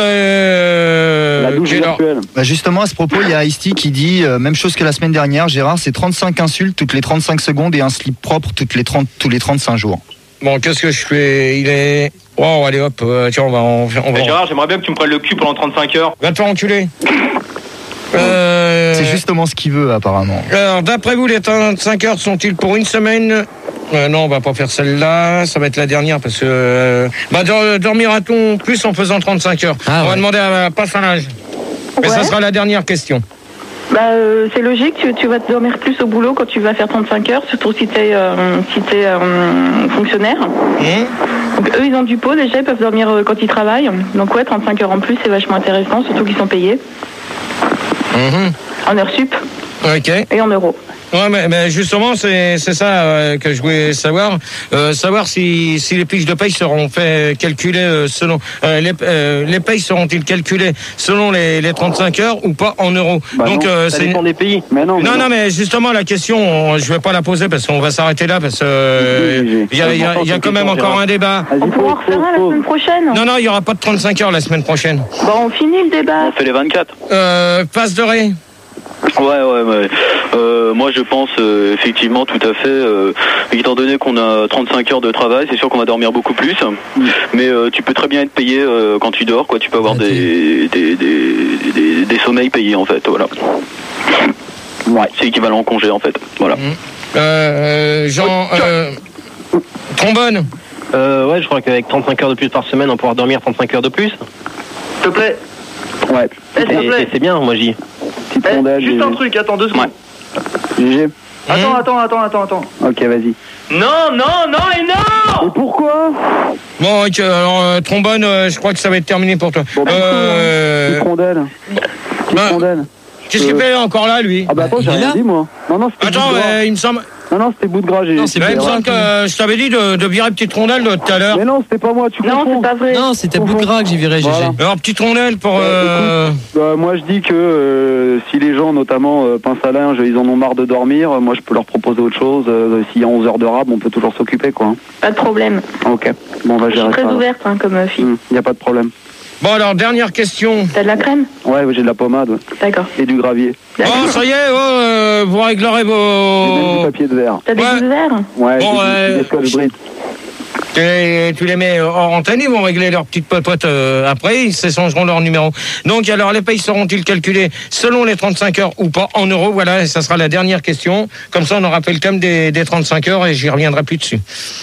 que La douche virtuelle. Bah justement, à ce propos, il y a Ice-T qui dit même chose que la semaine dernière. Gérard, c'est 35 insultes toutes les 35 secondes et un slip propre tous les 35 jours. Bon, qu'est-ce que je fais? Il est... Oh, allez hop, tiens, on va... Gérard, j'aimerais bien que tu me prennes le cul pendant 35 heures. Va te faire enculer. C'est justement ce qu'il veut, apparemment. Alors, d'après vous, les 35 heures sont-ils pour une semaine? Non, on va pas faire celle-là. Ça va être la dernière parce que... dormira-t-on plus en faisant 35 heures? On va demander à Passalage. Mais ça sera la dernière question. C'est logique, tu vas te dormir plus au boulot quand tu vas faire 35 heures, surtout si t'es fonctionnaire. Donc eux, ils ont du pot, déjà, ils peuvent dormir quand ils travaillent. Donc ouais, 35 heures en plus, c'est vachement intéressant, surtout qu'ils sont payés. En heures sup. Ok. Et en euros. Ouais, mais justement, c'est ça que je voulais savoir. Savoir si les fiches de paye seront fait calculer selon... les payes seront-ils calculées selon les 35 heures ou pas en euros? Donc, ça dépend des pays. Mais non, mais justement, la question, je vais pas la poser parce qu'on va s'arrêter là parce que il y a quand même encore un débat. On pourra en refaire un la semaine prochaine. Non, il y aura pas de 35 heures la semaine prochaine. Bon, on finit le débat. On fait les 24. Passe de ré. Ouais. Moi, je pense effectivement tout à fait. Étant donné qu'on a 35 heures de travail, c'est sûr qu'on va dormir beaucoup plus. Mais tu peux très bien être payé quand tu dors, quoi. Tu peux avoir des sommeils payés en fait. Voilà. Ouais. C'est équivalent au congé en fait. Voilà. Jean, trombone. Ouais, je crois qu'avec 35 heures de plus par semaine, on pourra dormir 35 heures de plus. S'il te plaît. Ouais. C'est bien, moi j'y. Juste un truc, attends 2 secondes. GG. Attends. Ok, vas-y. Non et non. Et pourquoi? Bon, ok, alors trombone, je crois que ça va être terminé pour toi. Petite rondelle. Qu'est-ce qu'il fait encore là, lui? Ah bah attends, j'ai rien dit, moi. Non, c'était attends, il me semble... Non, c'était bout de gras. Il me semble que je t'avais dit de virer petite rondelle tout à l'heure. Mais non, c'était pas moi, tu comprends. Non, c'est pas vrai. Non, c'était bout de gras que j'ai viré, GG. Alors, petite rondelle pour... moi, je dis que si les gens, notamment pince à linge, ils en ont marre de dormir, moi, je peux leur proposer autre chose. S'il y a 11 heures de rab, on peut toujours s'occuper, quoi. Pas de problème. Ok. Bon, on va gérer ça. Je suis très ouverte, comme fille. Y a pas de problème. Bon, alors, dernière question. T'as de la crème? Ouais, j'ai de la pommade. D'accord. Et du gravier. Oh, ça y est, vous réglerez vos... J'ai même du papier de verre. T'as des boules de verre? Ouais, des scotch Brite. Tu les mets hors antenne, ils vont régler leurs petites popotes après, ils s'échangeront leur numéro. Donc, alors, les payes seront-ils calculés selon les 35 heures ou pas en euros? Voilà, et ça sera la dernière question. Comme ça, on aura fait le thème des 35 heures et j'y reviendrai plus dessus.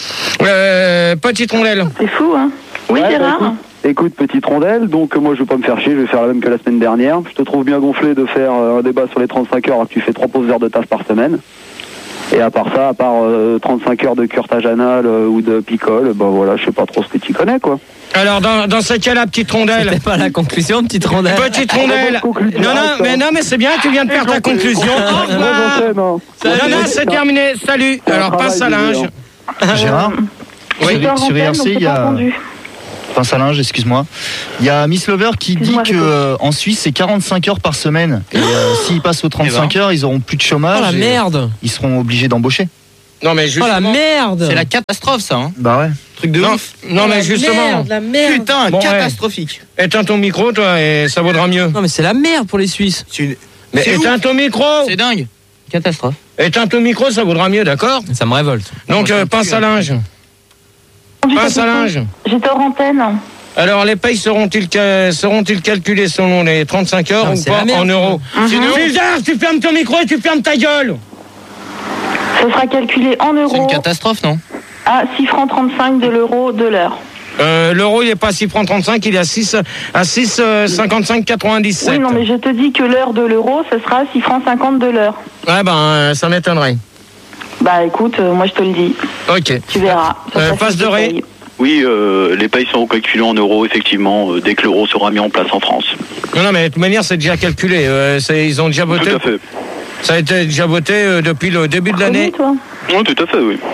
Petite rondelle. C'est fou, hein? Oui, ouais, Gérard. Écoute, petite rondelle, donc moi je vais pas me faire chier, je vais faire la même que la semaine dernière. Je te trouve bien gonflé de faire un débat sur les 35 heures alors que tu fais 3 pauses heures de taf par semaine. Et à part ça, à part 35 heures de curtage anal ou de picole, bah voilà, je sais pas trop ce que tu connais, quoi. Alors dans ce cas-là, petite rondelle. C'était pas la conclusion, petite rondelle. Petite rondelle. Non, mais c'est bien, tu viens de faire ta conclusion. Au revoir. Non, c'est terminé. Salut. Alors passe à linge. Gérard. Oui. Sur IRC, il y a... pince à linge, excuse-moi. Il y a Miss Lover qui dit que en Suisse c'est 45 heures par semaine. Et s'ils passent aux 35 heures, ils auront plus de chômage. Oh la merde. Ils seront obligés d'embaucher. Non mais justement. Oh la merde. C'est la catastrophe ça. Hein. Bah ouais. Truc de ouf. Non mais justement. La merde. Putain, Bon, catastrophique. Éteins ton micro toi et ça vaudra mieux. Non mais c'est la merde pour les Suisses. Mais éteins ton micro. C'est dingue. Catastrophe. Éteins ton micro, ça vaudra mieux, d'accord? Ça me révolte. Donc pince à linge. Pince à linge. J'étais hors antenne. Alors les payes seront-ils calculés selon les 35 heures ou pas en euros? César, tu fermes ton micro et tu fermes ta gueule. Ce sera calculé en euros. C'est une catastrophe, non? À 6 francs 35 de l'euro de l'heure. L'euro il est pas à 6 francs 35, il est à 6,55,97. Oui, non, mais je te dis que l'heure de l'euro, ce sera 6 francs 50 de l'heure. Ouais, ben, ça m'étonnerait. Bah écoute, moi je te le dis. Ok. Tu verras. Face de Ré. Oui, les payes seront calculées en euros, effectivement, dès que l'euro sera mis en place en France. Non, mais de toute manière, c'est déjà calculé. Ils ont déjà voté. Tout à fait. Ça a été déjà voté depuis le début de l'année. Oui, tout à fait, oui.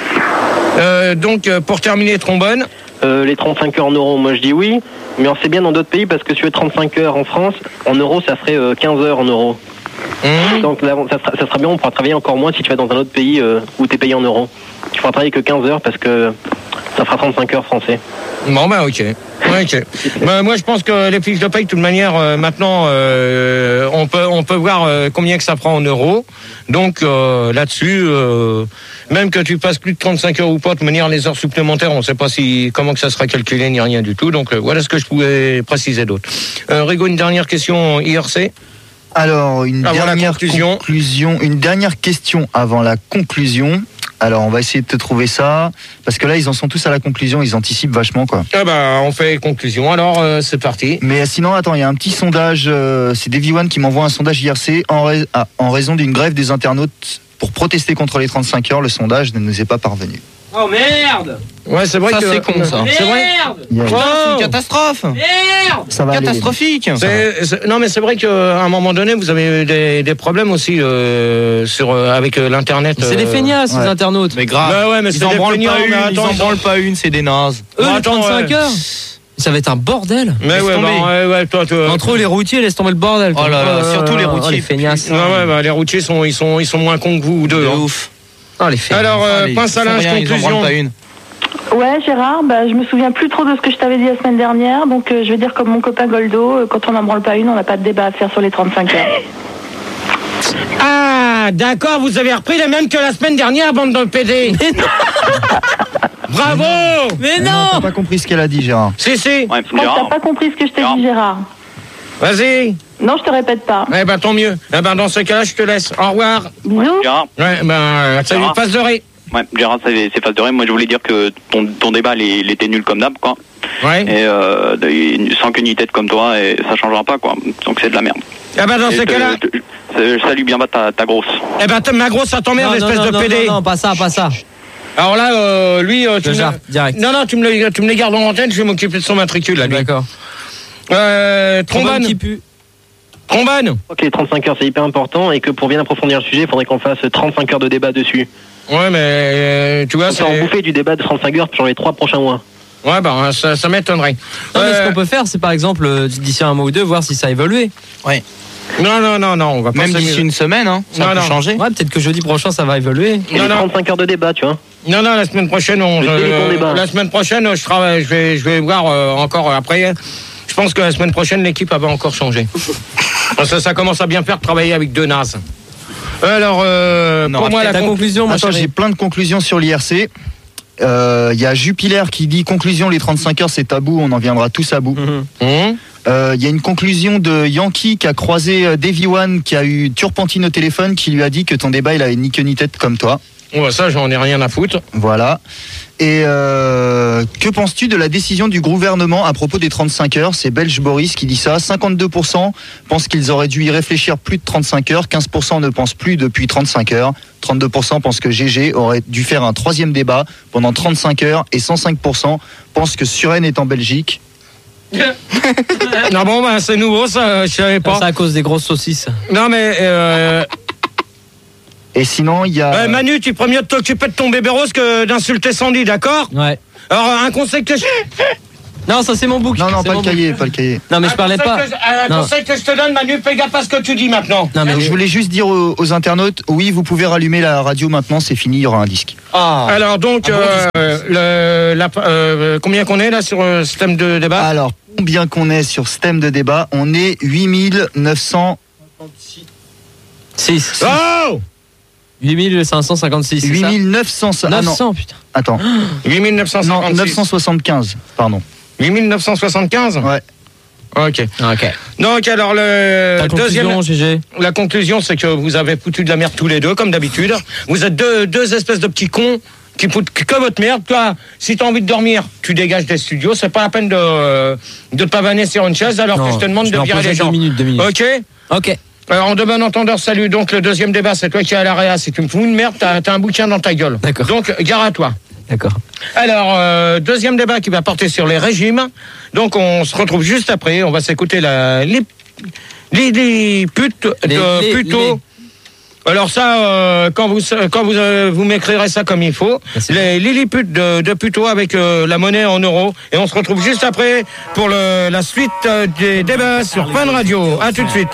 Donc, pour terminer, trombone. Les 35 heures en euros, moi je dis oui. Mais on sait bien dans d'autres pays, parce que si tu veux 35 heures en France, en euros, ça ferait 15 heures en euros. Donc là, ça sera bien, on pourra travailler encore moins si tu vas dans un autre pays où tu es payé en euros. Tu pourras travailler que 15 heures parce que ça fera 35 heures français. Bon, bah ok. Moi, je pense que les fiches de paye, de toute manière, maintenant, on peut voir combien que ça prend en euros. Donc là-dessus, même que tu passes plus de 35 heures ou pas, de toute manière, les heures supplémentaires, on ne sait pas comment que ça sera calculé ni rien du tout. Donc voilà ce que je pouvais préciser d'autre. Rigaud, une dernière question IRC. Alors, une dernière question avant la conclusion. Alors, on va essayer de te trouver ça, parce que là, ils en sont tous à la conclusion, ils anticipent vachement, quoi. Ah bah, on fait conclusion, alors c'est parti. Mais sinon, attends, il y a un petit sondage, c'est Davy One qui m'envoie un sondage IRC en raison d'une grève des internautes pour protester contre les 35 heures, le sondage ne nous est pas parvenu. Oh merde! Ouais, c'est vrai ça, que c'est con, ça. C'est vrai. Merde! C'est une catastrophe! Merde! Ça va catastrophique! Non, mais c'est vrai qu'à un moment donné, vous avez eu des problèmes aussi avec l'Internet. C'est des feignasses, les internautes. Mais grave. Bah ouais, mais ils en branlent pas une, ils en branlent pas une, c'est des nazes. Eux, les 35 heures? Ça va être un bordel. Mais ouais, toi. Entre eux, les routiers, laisse tomber le bordel. Oh là là, surtout les routiers. Les feignasses. Ouais, les routiers ils sont moins cons que vous ou deux. Ouf. Oh, les feignasses. Alors, pince à linge, conclusion. Ouais, Gérard, je me souviens plus trop de ce que je t'avais dit la semaine dernière, donc je vais dire comme mon copain Goldo, quand on n'en branle pas une, on n'a pas de débat à faire sur les 35 heures. Ah, d'accord, vous avez repris les mêmes que la semaine dernière, bande de PD. Bravo! Mais non! T'as pas compris ce qu'elle a dit, Gérard. Si. Je pense que t'as pas compris ce que je t'ai dit, Gérard. Vas-y. Non, je te répète pas. Eh ben, tant mieux. Eh ben, dans ce cas-là, je te laisse. Au revoir. Bisous. Gérard. Ouais, salut, face de Ré. Ouais, Gérard, c'est face de Ré. Moi, je voulais dire que ton débat, il était nul comme d'hab, quoi. Ouais. Et sans qu'une tête comme toi, et ça changera pas, quoi. Donc c'est de la merde. Eh ben, dans ce cas-là. Salue bien bas ta grosse. Eh ben, ma grosse, ça t'emmerde, espèce de PD. Non, pas ça. Alors là, lui, direct. Non, tu me les gardes en antenne, je vais m'occuper de son matricule, là, lui. D'accord. Trombone. qui pue. Trombone. Ok, 35 heures, c'est hyper important, et que pour bien approfondir le sujet, il faudrait qu'on fasse 35 heures de débat dessus. Ouais, mais tu vois, on peut en bouffer du débat de 35 heures sur les 3 prochains mois. Ouais, ça m'étonnerait. Non, mais ce qu'on peut faire, c'est par exemple, d'ici un mois ou deux, voir si ça a évolué. Ouais. Non, on va pas. Même d'ici une semaine, hein, ça peut changer. Ouais, peut-être que jeudi prochain, ça va évoluer. Et les 35 heures de débat, tu vois. Non, la semaine prochaine, la semaine prochaine, je travaille, je vais voir encore après. Je pense que la semaine prochaine, l'équipe va encore changer. Parce que ça commence à bien faire de travailler avec deux nazes. Alors, pour moi, la conclusion, moi, j'ai plein de conclusions sur l'IRC. Il y a Jupiler qui dit conclusion, les 35 heures c'est tabou, on en viendra tous à bout. Il y a une conclusion de Yankee qui a croisé Davy One, qui a eu Turpentine au téléphone, qui lui a dit que ton débat il avait ni queue ni tête comme toi. Ouais, ça j'en ai rien à foutre. Voilà. Et que penses-tu de la décision du gouvernement à propos des 35 heures? C'est Belge Boris qui dit ça. 52% pensent qu'ils auraient dû y réfléchir plus de 35 heures. 15% ne pensent plus depuis 35 heures. 32% pensent que GG aurait dû faire un 3e débat pendant 35 heures. Et 105% pensent que Suresnes est en Belgique. Non bon, c'est nouveau ça, je savais pas. C'est à cause des grosses saucisses. Non mais... Et sinon, il y a... Manu, tu ferais mieux de t'occuper de ton bébé rose que d'insulter Sandy, d'accord? Ouais. Alors, un conseil que je... Non, ça c'est mon bouc. Non, pas le cahier. Non, mais je parlais pas. Un conseil que je te donne, Manu, fais gaffe à ce que tu dis maintenant. Non, mais je voulais juste dire aux internautes, oui, vous pouvez rallumer la radio maintenant, c'est fini, il y aura un disque. Alors donc, combien qu'on est là sur ce thème de débat? Alors, combien qu'on est sur ce thème de débat? On est 8956. Oh 8556. 8900. 900, putain. Attends. 8956. Non, 975, pardon. 8975. Ouais. Ok. Donc alors la conclusion, c'est que vous avez foutu de la merde tous les deux, comme d'habitude. Vous êtes deux espèces de petits cons qui foutent que votre merde. Toi, si t'as envie de dormir, tu dégages des studios. C'est pas la peine de te pavaner sur une chaise alors que je te demande de virer les gens. 2 minutes. Ok. Alors, en de bon entendeur, salut. Donc, le deuxième débat, c'est toi qui es à l'AREA. Si tu me fous une merde, t'as un bouquin dans ta gueule. D'accord. Donc, gare à toi. D'accord. Alors, deuxième débat qui va porter sur les régimes. Donc, on se retrouve juste après. On va s'écouter les putes de Puto. Alors ça, quand vous m'écrirez ça comme il faut, les lilliputes de Puto avec la monnaie en euros. Et on se retrouve juste après pour la suite des débats sur Fun Radio. À tout de suite.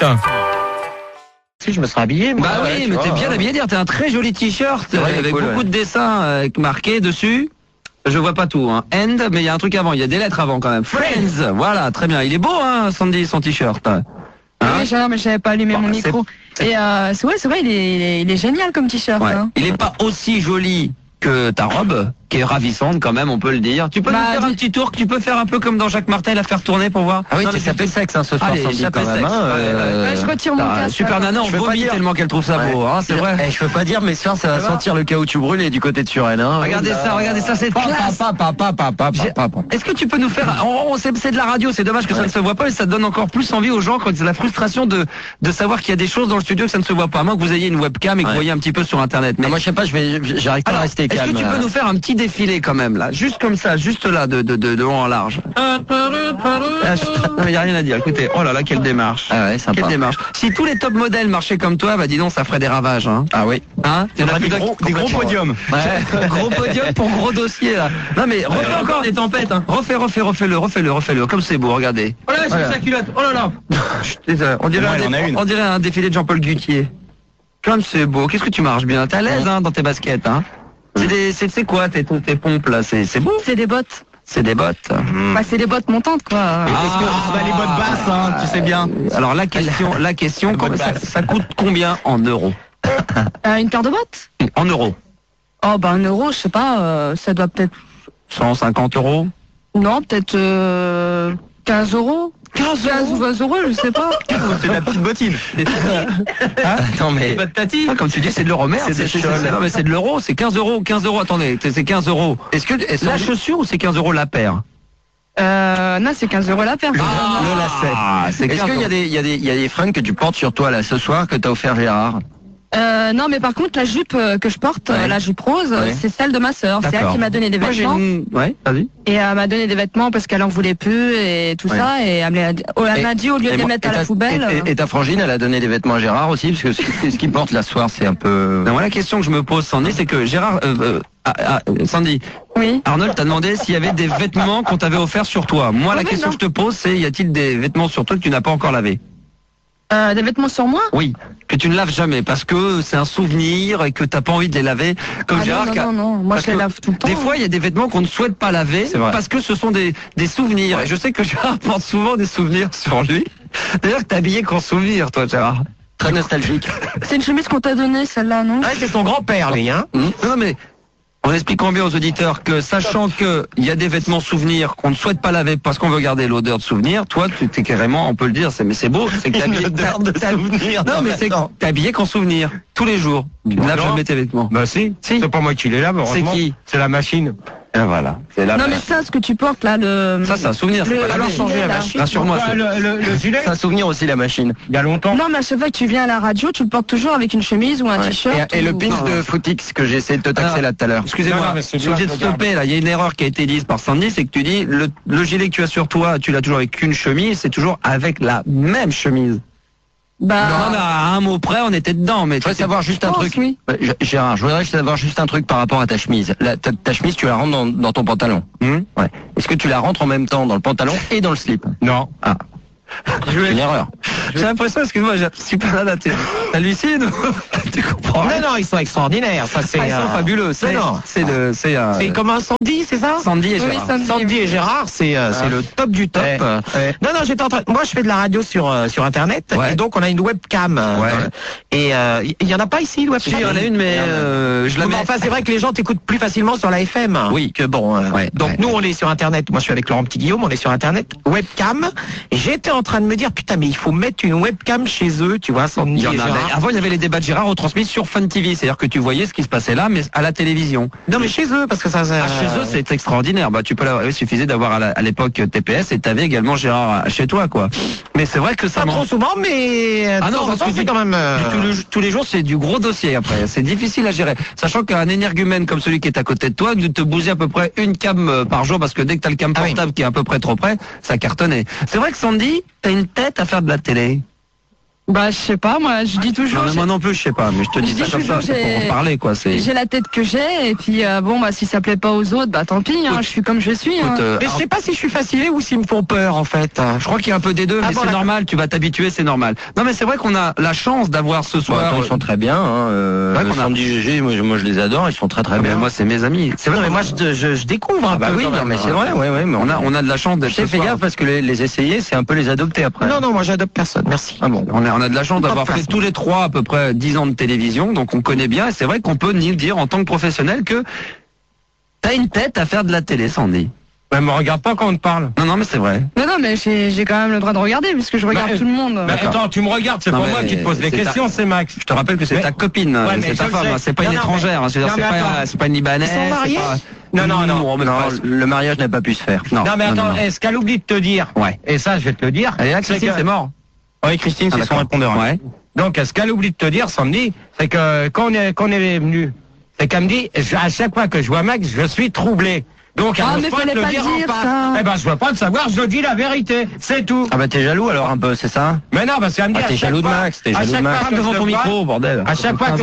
Si je me serais habillé, moi. Bah oui, mais t'es bien habillé, dire, t'as un très joli t-shirt avec beaucoup de dessins marqués dessus. Je vois pas tout, hein. End, mais il y a un truc avant, il y a des lettres avant quand même. Friends, voilà, très bien. Il est beau, hein, Sandy, son t-shirt. Oui, mais j'avais pas allumé mon micro. Et c'est vrai, il est génial comme t-shirt. Ouais. Hein. Il est pas aussi joli que ta robe, qui est ravissante quand même, on peut le dire. Tu peux nous faire un petit tour, que tu peux faire un peu comme dans Jacques Martel, à faire tourner pour voir. Ah oui, tu s'appelles sexe, hein, ce soir, Sandy, quand même. Je retire mon casque. Super Nana, on vomit tellement qu'elle trouve ça beau, hein, c'est vrai. Je peux pas dire, mais ce soir, ça va sentir le caoutchouc brûlé du côté de Suresnes. Hein. Regardez ça, c'est classe. Est-ce que tu peux nous faire... C'est de la radio, c'est dommage que ça ne se voit pas, mais ça donne encore plus envie aux gens quand c'est la frustration de savoir qu'il y a des choses dans le studio que ça ne se voit pas. À moins que vous ayez une webcam et que vous voyez un petit peu sur Internet. Mais moi, je sais pas, j'arrive pas à rester calme. Est-ce que tu peux nous faire un petit défilé quand même, là, juste comme ça, juste là, de long en large? Non, il n'y a rien à dire. Écoutez, oh là là, quelle démarche. Ah ouais, sympa. Quelle démarche. Si tous les top modèles marchaient comme toi, bah dis donc, ça ferait des ravages. Hein. Ah oui. Hein, des gros podiums. Ouais, gros podium pour gros dossier là. Non mais refais encore des tempêtes. Hein. Refais-le. Comme c'est beau, regardez. Oh là, c'est sa culotte. Oh là là. On dirait un défilé de Jean-Paul Gutier. Comme c'est beau. Qu'est-ce que tu marches bien? T'es à l'aise hein, dans tes baskets. Hein. C'est quoi tes pompes là? C'est beau. C'est des bottes. C'est des bottes. Bah, c'est des bottes montantes, quoi. Les bottes basses, hein, tu sais bien. Alors la question, ça coûte combien en euros? Une paire de bottes? En euros. Oh, bah, 1 euro, je sais pas, ça doit peut-être... 150 euros? Non, peut-être 15 euros. 15 ou 20 euros, je sais pas. C'est de la petite bottine. Attends, mais... comme tu dis, c'est de l'euro, merde. Non, mais c'est de l'euro, c'est 15 euros. 15 euros, attendez, c'est 15 euros. Est-ce que la chaussure ou c'est 15 euros la paire? Non, c'est 15 euros la paire. Le lacet. Est-ce qu'il y a des fringues que tu portes sur toi là ce soir que t'as offert Gérard? Non, mais par contre, la jupe que je porte, la jupe rose, c'est celle de ma sœur. C'est elle qui m'a donné des vêtements. Ouais, vas-y. Et elle m'a donné des vêtements parce qu'elle en voulait plus et tout ça. Et elle m'a dit, au lieu de les mettre à la poubelle. Et ta frangine, elle a donné des vêtements à Gérard aussi, parce que ce qu'il porte là ce soir, c'est un peu... Non, moi, la question que je me pose, Sandy, c'est que Gérard... Sandy, oui. Arnold t'a demandé s'il y avait des vêtements qu'on t'avait offerts sur toi. Moi, la question que je te pose, c'est y a-t-il des vêtements sur toi que tu n'as pas encore lavés? Des vêtements sur moi? Oui, que tu ne laves jamais parce que c'est un souvenir et que t'as pas envie de les laver. Comme Gérard. Non, moi je les lave tout le temps. Des fois, il y a des vêtements qu'on ne souhaite pas laver parce que ce sont des souvenirs. Et je sais que Gérard porte souvent des souvenirs sur lui. D'ailleurs, t'es habillé qu'en souvenir, toi, Gérard. Très nostalgique. C'est une chemise qu'on t'a donnée, celle-là, non? Ah, c'est ton grand-père, lui, hein. Non, mais... On expliquant bien aux auditeurs que, sachant qu'il y a des vêtements souvenirs qu'on ne souhaite pas laver parce qu'on veut garder l'odeur de souvenir, toi, tu t'es carrément, on peut le dire, mais c'est beau, c'est que t'es habillé... Non, mais c'est que t'es habillé qu'en souvenir, tous les jours. Tu ne laves jamais tes vêtements. Bah si. C'est pas moi qui les lave, heureusement. C'est qui? C'est la machine. Et voilà. Non, mais ça, ce que tu portes là, Ça, c'est un souvenir, c'est pas la changer la machine. Rassure-moi. Le gilet. C'est un souvenir aussi, la machine. Il y a longtemps. Non, mais à chaque fois que tu viens à la radio, tu le portes toujours avec une chemise ou un t-shirt. Et le pin de Footix que j'ai essayé de te taxer là tout à l'heure. Excusez-moi, je suis obligé de stopper là. Il y a une erreur qui a été dite par Sandy, c'est que tu dis le gilet que tu as sur toi, tu l'as toujours avec une chemise, c'est toujours avec la même chemise. Bah. Non, mais à un mot près, on était dedans. Mais je voudrais savoir juste un truc. Oui. Gérard, je voudrais savoir juste un truc par rapport à ta chemise. Ta chemise, tu la rentres dans ton pantalon. Ouais. Est-ce que tu la rentres en même temps dans le pantalon et dans le slip? Non. Ah. C'est une erreur. J'ai l'impression, excuse-moi, je suis pas là, t'hallucines ou tu comprends? Non, ils sont extraordinaires. Ça, c'est, ils sont fabuleux. C'est comment Sandy, c'est ça? Sandy et Gérard. Oui, Sandy et Gérard, c'est le top du top. Non, j'étais en train. Moi, je fais de la radio sur Internet. Et donc, on a une webcam. Et il y en a pas ici, une webcam. Si, il y en a une, mais je la mets. Enfin, c'est vrai que les gens t'écoutent plus facilement sur la FM. Oui. Que bon. Donc, nous, on est sur Internet. Moi, je suis avec Laurent Petit-Guillaume. On est sur Internet. Webcam. Et j'étais en train de me dire, putain, mais il faut mettre une webcam chez eux, tu vois, Sandy et Gérard. Avant, il y avait les débats de Gérard retransmis sur Fun TV. C'est-à-dire que tu voyais ce qui se passait là, mais à la télévision. Non, mais chez eux, parce que ça. Chez eux, c'est extraordinaire. Bah, tu peux l'avoir. Il suffisait d'avoir à l'époque TPS et t'avais également Gérard chez toi, quoi. Mais c'est vrai que ça. Pas trop souvent, mais. Ah non, parce que c'est quand même. Tous les jours, c'est du gros dossier après. C'est difficile à gérer. Sachant qu'un énergumène comme celui qui est à côté de toi, de te bouger à peu près une cam par jour, parce que dès que t'as le cam portable qui est à peu près trop près, ça cartonnait. C'est vrai que Sandy, t'as une tête à faire de la télé. Bah, je sais pas, moi, je dis toujours. Non, moi non plus, je sais pas, mais je te dis ça comme ça, c'est pour en parler, quoi. J'ai la tête que j'ai, et puis bon, bah, si ça plaît pas aux autres, bah, tant pis, je suis comme je suis. Mais je sais pas si je suis fasciné ou s'ils me font peur, en fait. Je crois qu'il y a un peu des deux, mais c'est normal, tu vas t'habituer, c'est normal. Non, mais c'est vrai qu'on a la chance d'avoir ce soir. Ils sont très bien, Sandy GG, moi je les adore, ils sont très très bien. Moi, c'est mes amis. C'est vrai, mais moi, je découvre un peu. Oui, non, mais c'est vrai, mais on a de la chance d'être. Fais gaffe parce que les essayer, c'est un peu les adopter après. Non, moi, j'adopte personne, merci. Ah bon, on a de la chance d'avoir fait tous les trois à peu près 10 ans de télévision, donc on connaît bien, et c'est vrai qu'on peut ni le dire en tant que professionnel que t'as une tête à faire de la télé, Sandy. Ouais, me regarde pas quand on te parle. Non, mais c'est vrai. Non, mais j'ai quand même le droit de regarder, puisque je regarde tout le monde. Mais attends, tu me regardes, c'est pas moi qui te pose des questions, c'est Max. Je te rappelle que c'est ta copine, c'est ta femme, c'est pas une étrangère, c'est pas une libanaise. Ils sont mariés? Non, le mariage n'a pas pu se faire. Non, mais attends, est-ce qu'elle oublie de te dire? Ouais. Et ça, je vais te le dire. Et là, Christine, c'est mort. Oui, Christine, c'est son répondeur. Ouais. Donc, ce qu'elle oublie de te dire, Sandy, c'est que quand on est venu, c'est qu'elle me dit, à chaque fois que je vois Max, je suis troublé. Donc, elle ne peut pas te le dire en face. Eh ben, je veux pas le savoir, je dis la vérité, c'est tout. Ah bah t'es jaloux alors un peu, c'est ça? Mais non, parce qu'elle me dit t'es jaloux de Max, t'es jaloux de Max. Devant ton micro, bordel. À chaque fois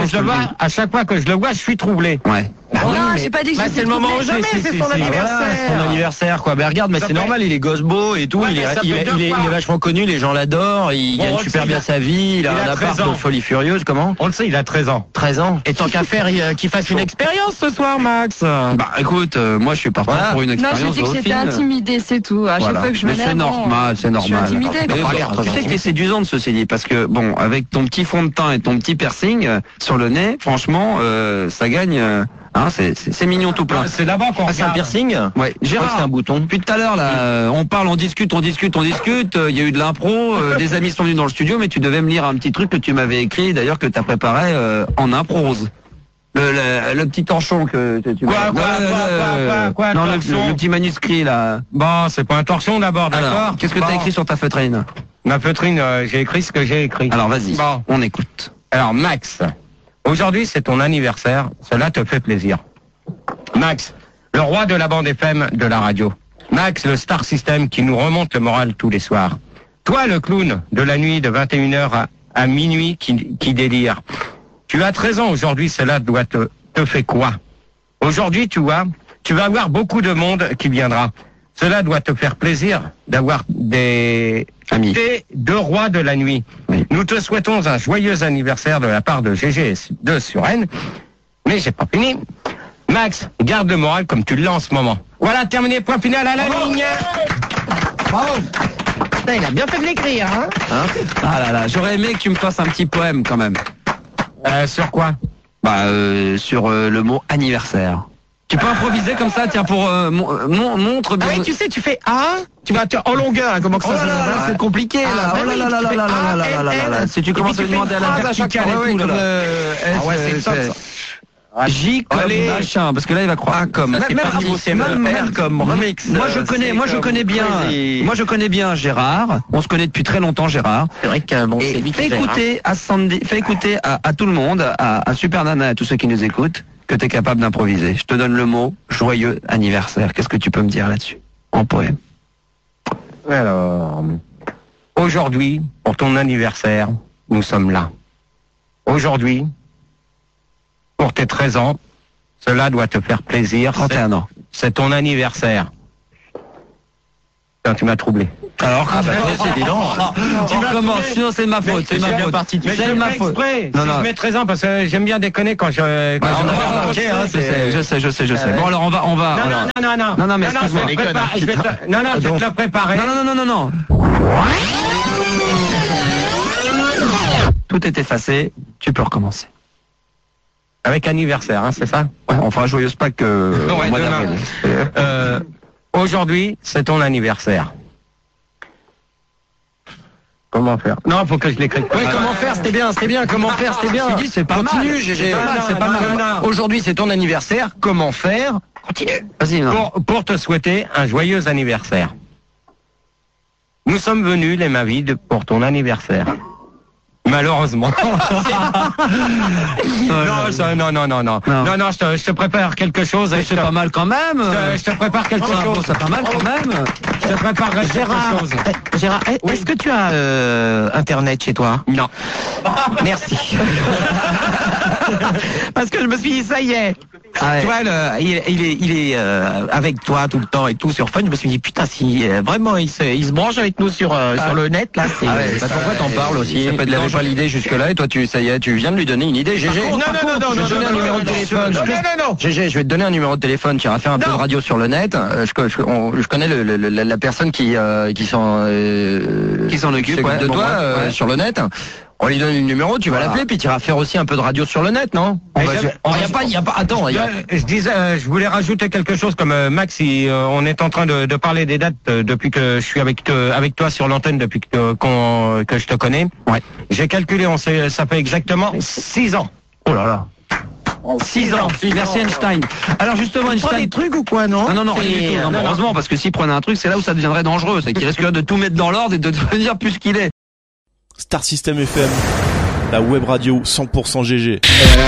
que je le vois, je suis troublé. Ouais. Non, j'ai pas dit que c'est le moment où jamais, c'est son anniversaire. C'est son anniversaire, quoi. Ben regarde, mais c'est normal, il est gosse beau et tout, il est vachement connu, les gens l'adorent, il gagne super bien sa vie, il a un appart de folie furieuse, comment? On le sait, il a 13 ans. 13 ans. Et tant qu'à faire, qu'il fasse une expérience ce soir, Max. Bah écoute, moi je suis partant pour une expérience. Non, j'ai dit que j'étais intimidée, c'est tout. À chaque fois que je m'énerve. C'est normal, c'est normal. Je suis intimidée. Tu sais que t'es séduisante, ceci dit, parce que bon, avec ton petit fond de teint et ton petit piercing sur le nez, franchement, ça gagne. C'est mignon tout plein. C'est d'abord qu'on c'est un piercing. Ouais, Gérard, c'est un bouton. Depuis tout à l'heure là, on parle, on discute. Il y a eu de l'impro, des amis sont venus dans le studio, mais tu devais me lire un petit truc que tu m'avais écrit, d'ailleurs que t'as préparé en improse. Le petit torchon que tu Quoi, non, le petit manuscrit là. Bon, c'est pas un torchon d'abord, d'accord. Qu'est-ce que t'as écrit sur ta feutrine? Ma feutrine, j'ai écrit ce que j'ai écrit. Alors vas-y, on écoute. Alors Max, aujourd'hui c'est ton anniversaire, cela te fait plaisir. Max, le roi de la bande FM de la radio. Max, le star system qui nous remonte le moral tous les soirs. Toi, le clown de la nuit de 21h à minuit qui délire. Tu as 13 ans aujourd'hui, cela doit te faire quoi? Aujourd'hui, tu vas avoir beaucoup de monde qui viendra. Cela doit te faire plaisir d'avoir des amis, des deux rois de la nuit. Oui. Nous te souhaitons un joyeux anniversaire de la part de GG de Suresnes. Mais j'ai pas fini. Max, garde le moral comme tu l'as en ce moment. Voilà, terminé, point final à la ligne. Bravo. Putain, il a bien fait de l'écrire, hein? Ah là là, j'aurais aimé que tu me fasses un petit poème quand même. Sur quoi? Sur le mot anniversaire. Tu peux improviser comme ça, tiens, pour montre bien. Ah oui, tu sais, tu fais tu vas en longueur, comment que ça se passe? C'est compliqué là. Si tu commences à me demander à la verticale et tout là. C'est top ça. J comme machin, parce que là il va croire comme. Remix. Moi je connais bien Gérard. On se connaît depuis très longtemps, Gérard. C'est vrai que bon, c'est fais écouter à Sandy, fais écouter à tout le monde, à Super Nana, à tous ceux qui nous écoutent, que tu es capable d'improviser. Je te donne le mot joyeux anniversaire. Qu'est-ce que tu peux me dire là-dessus en poème? Alors, aujourd'hui, pour ton anniversaire, nous sommes là. Aujourd'hui, pour tes 13 ans, cela doit te faire plaisir. 31 ans. C'est ton anniversaire. Putain, tu m'as troublé. Alors, c'est évident. Tu recommence, sinon c'est ma faute, c'est ma faute. C'est ma faute. Non, non. Je mets 13 ans parce que j'aime bien déconner quand je... Je sais. Bon, alors on va... Non, mais excuse-moi. Je vais te le préparer. Non. Tout est effacé, tu peux recommencer. Avec anniversaire, hein, c'est ça? Ouais, on fera joyeuse Pâques au mois d'avril. Aujourd'hui, c'est ton anniversaire. Comment faire? Non, faut que je l'écrive. Oui, comment faire, c'était bien, comment faire, c'était bien. C'est pas Continue, mal. GG. C'est pas mal. Aujourd'hui, c'est ton anniversaire, comment faire? Continue. Vas-y, pour te souhaiter un joyeux anniversaire. Nous sommes venus, les Mavides, pour ton anniversaire. Malheureusement. Non, je te prépare quelque chose. C'est pas mal quand même. Je te prépare quelque chose. C'est pas mal quand même. Je te prépare quelque chose. Gérard, est-ce que tu as Internet chez toi? Non. Merci. Parce que je me suis dit, ça y est. Ah ouais. Tu vois, il est avec toi tout le temps et tout sur Fun. Je me suis dit, putain, si vraiment il se branche avec nous sur le net, là, c'est... pourquoi t'en parles aussi? Il n'avait pas l'idée jusque-là et toi, ça y est, tu viens de lui donner une idée, GG. Non, je vais te donner un numéro de téléphone. Non. GG, je vais te donner un numéro de téléphone. Tu iras faire un peu de radio sur le net. Je connais la personne qui s'en occupe de toi sur le net. On lui donne le numéro, tu vas l'appeler, puis tu iras faire aussi un peu de radio sur le net, non? Attends. Je voulais rajouter quelque chose comme Max, on est en train de parler des dates depuis que je suis avec toi sur l'antenne depuis que je te connais. Ouais. J'ai calculé, ça fait exactement 6 ans. Oh là là. 6 ans. Merci Einstein. Alors justement, Einstein. Tu prends des trucs ou quoi, non? Non, rien du tout. Heureusement, parce que s'il prenait un truc, c'est là où ça deviendrait dangereux. C'est qu'il risquerait de tout mettre dans l'ordre et de devenir plus qu'il est. Star System FM, la web radio 100% GG.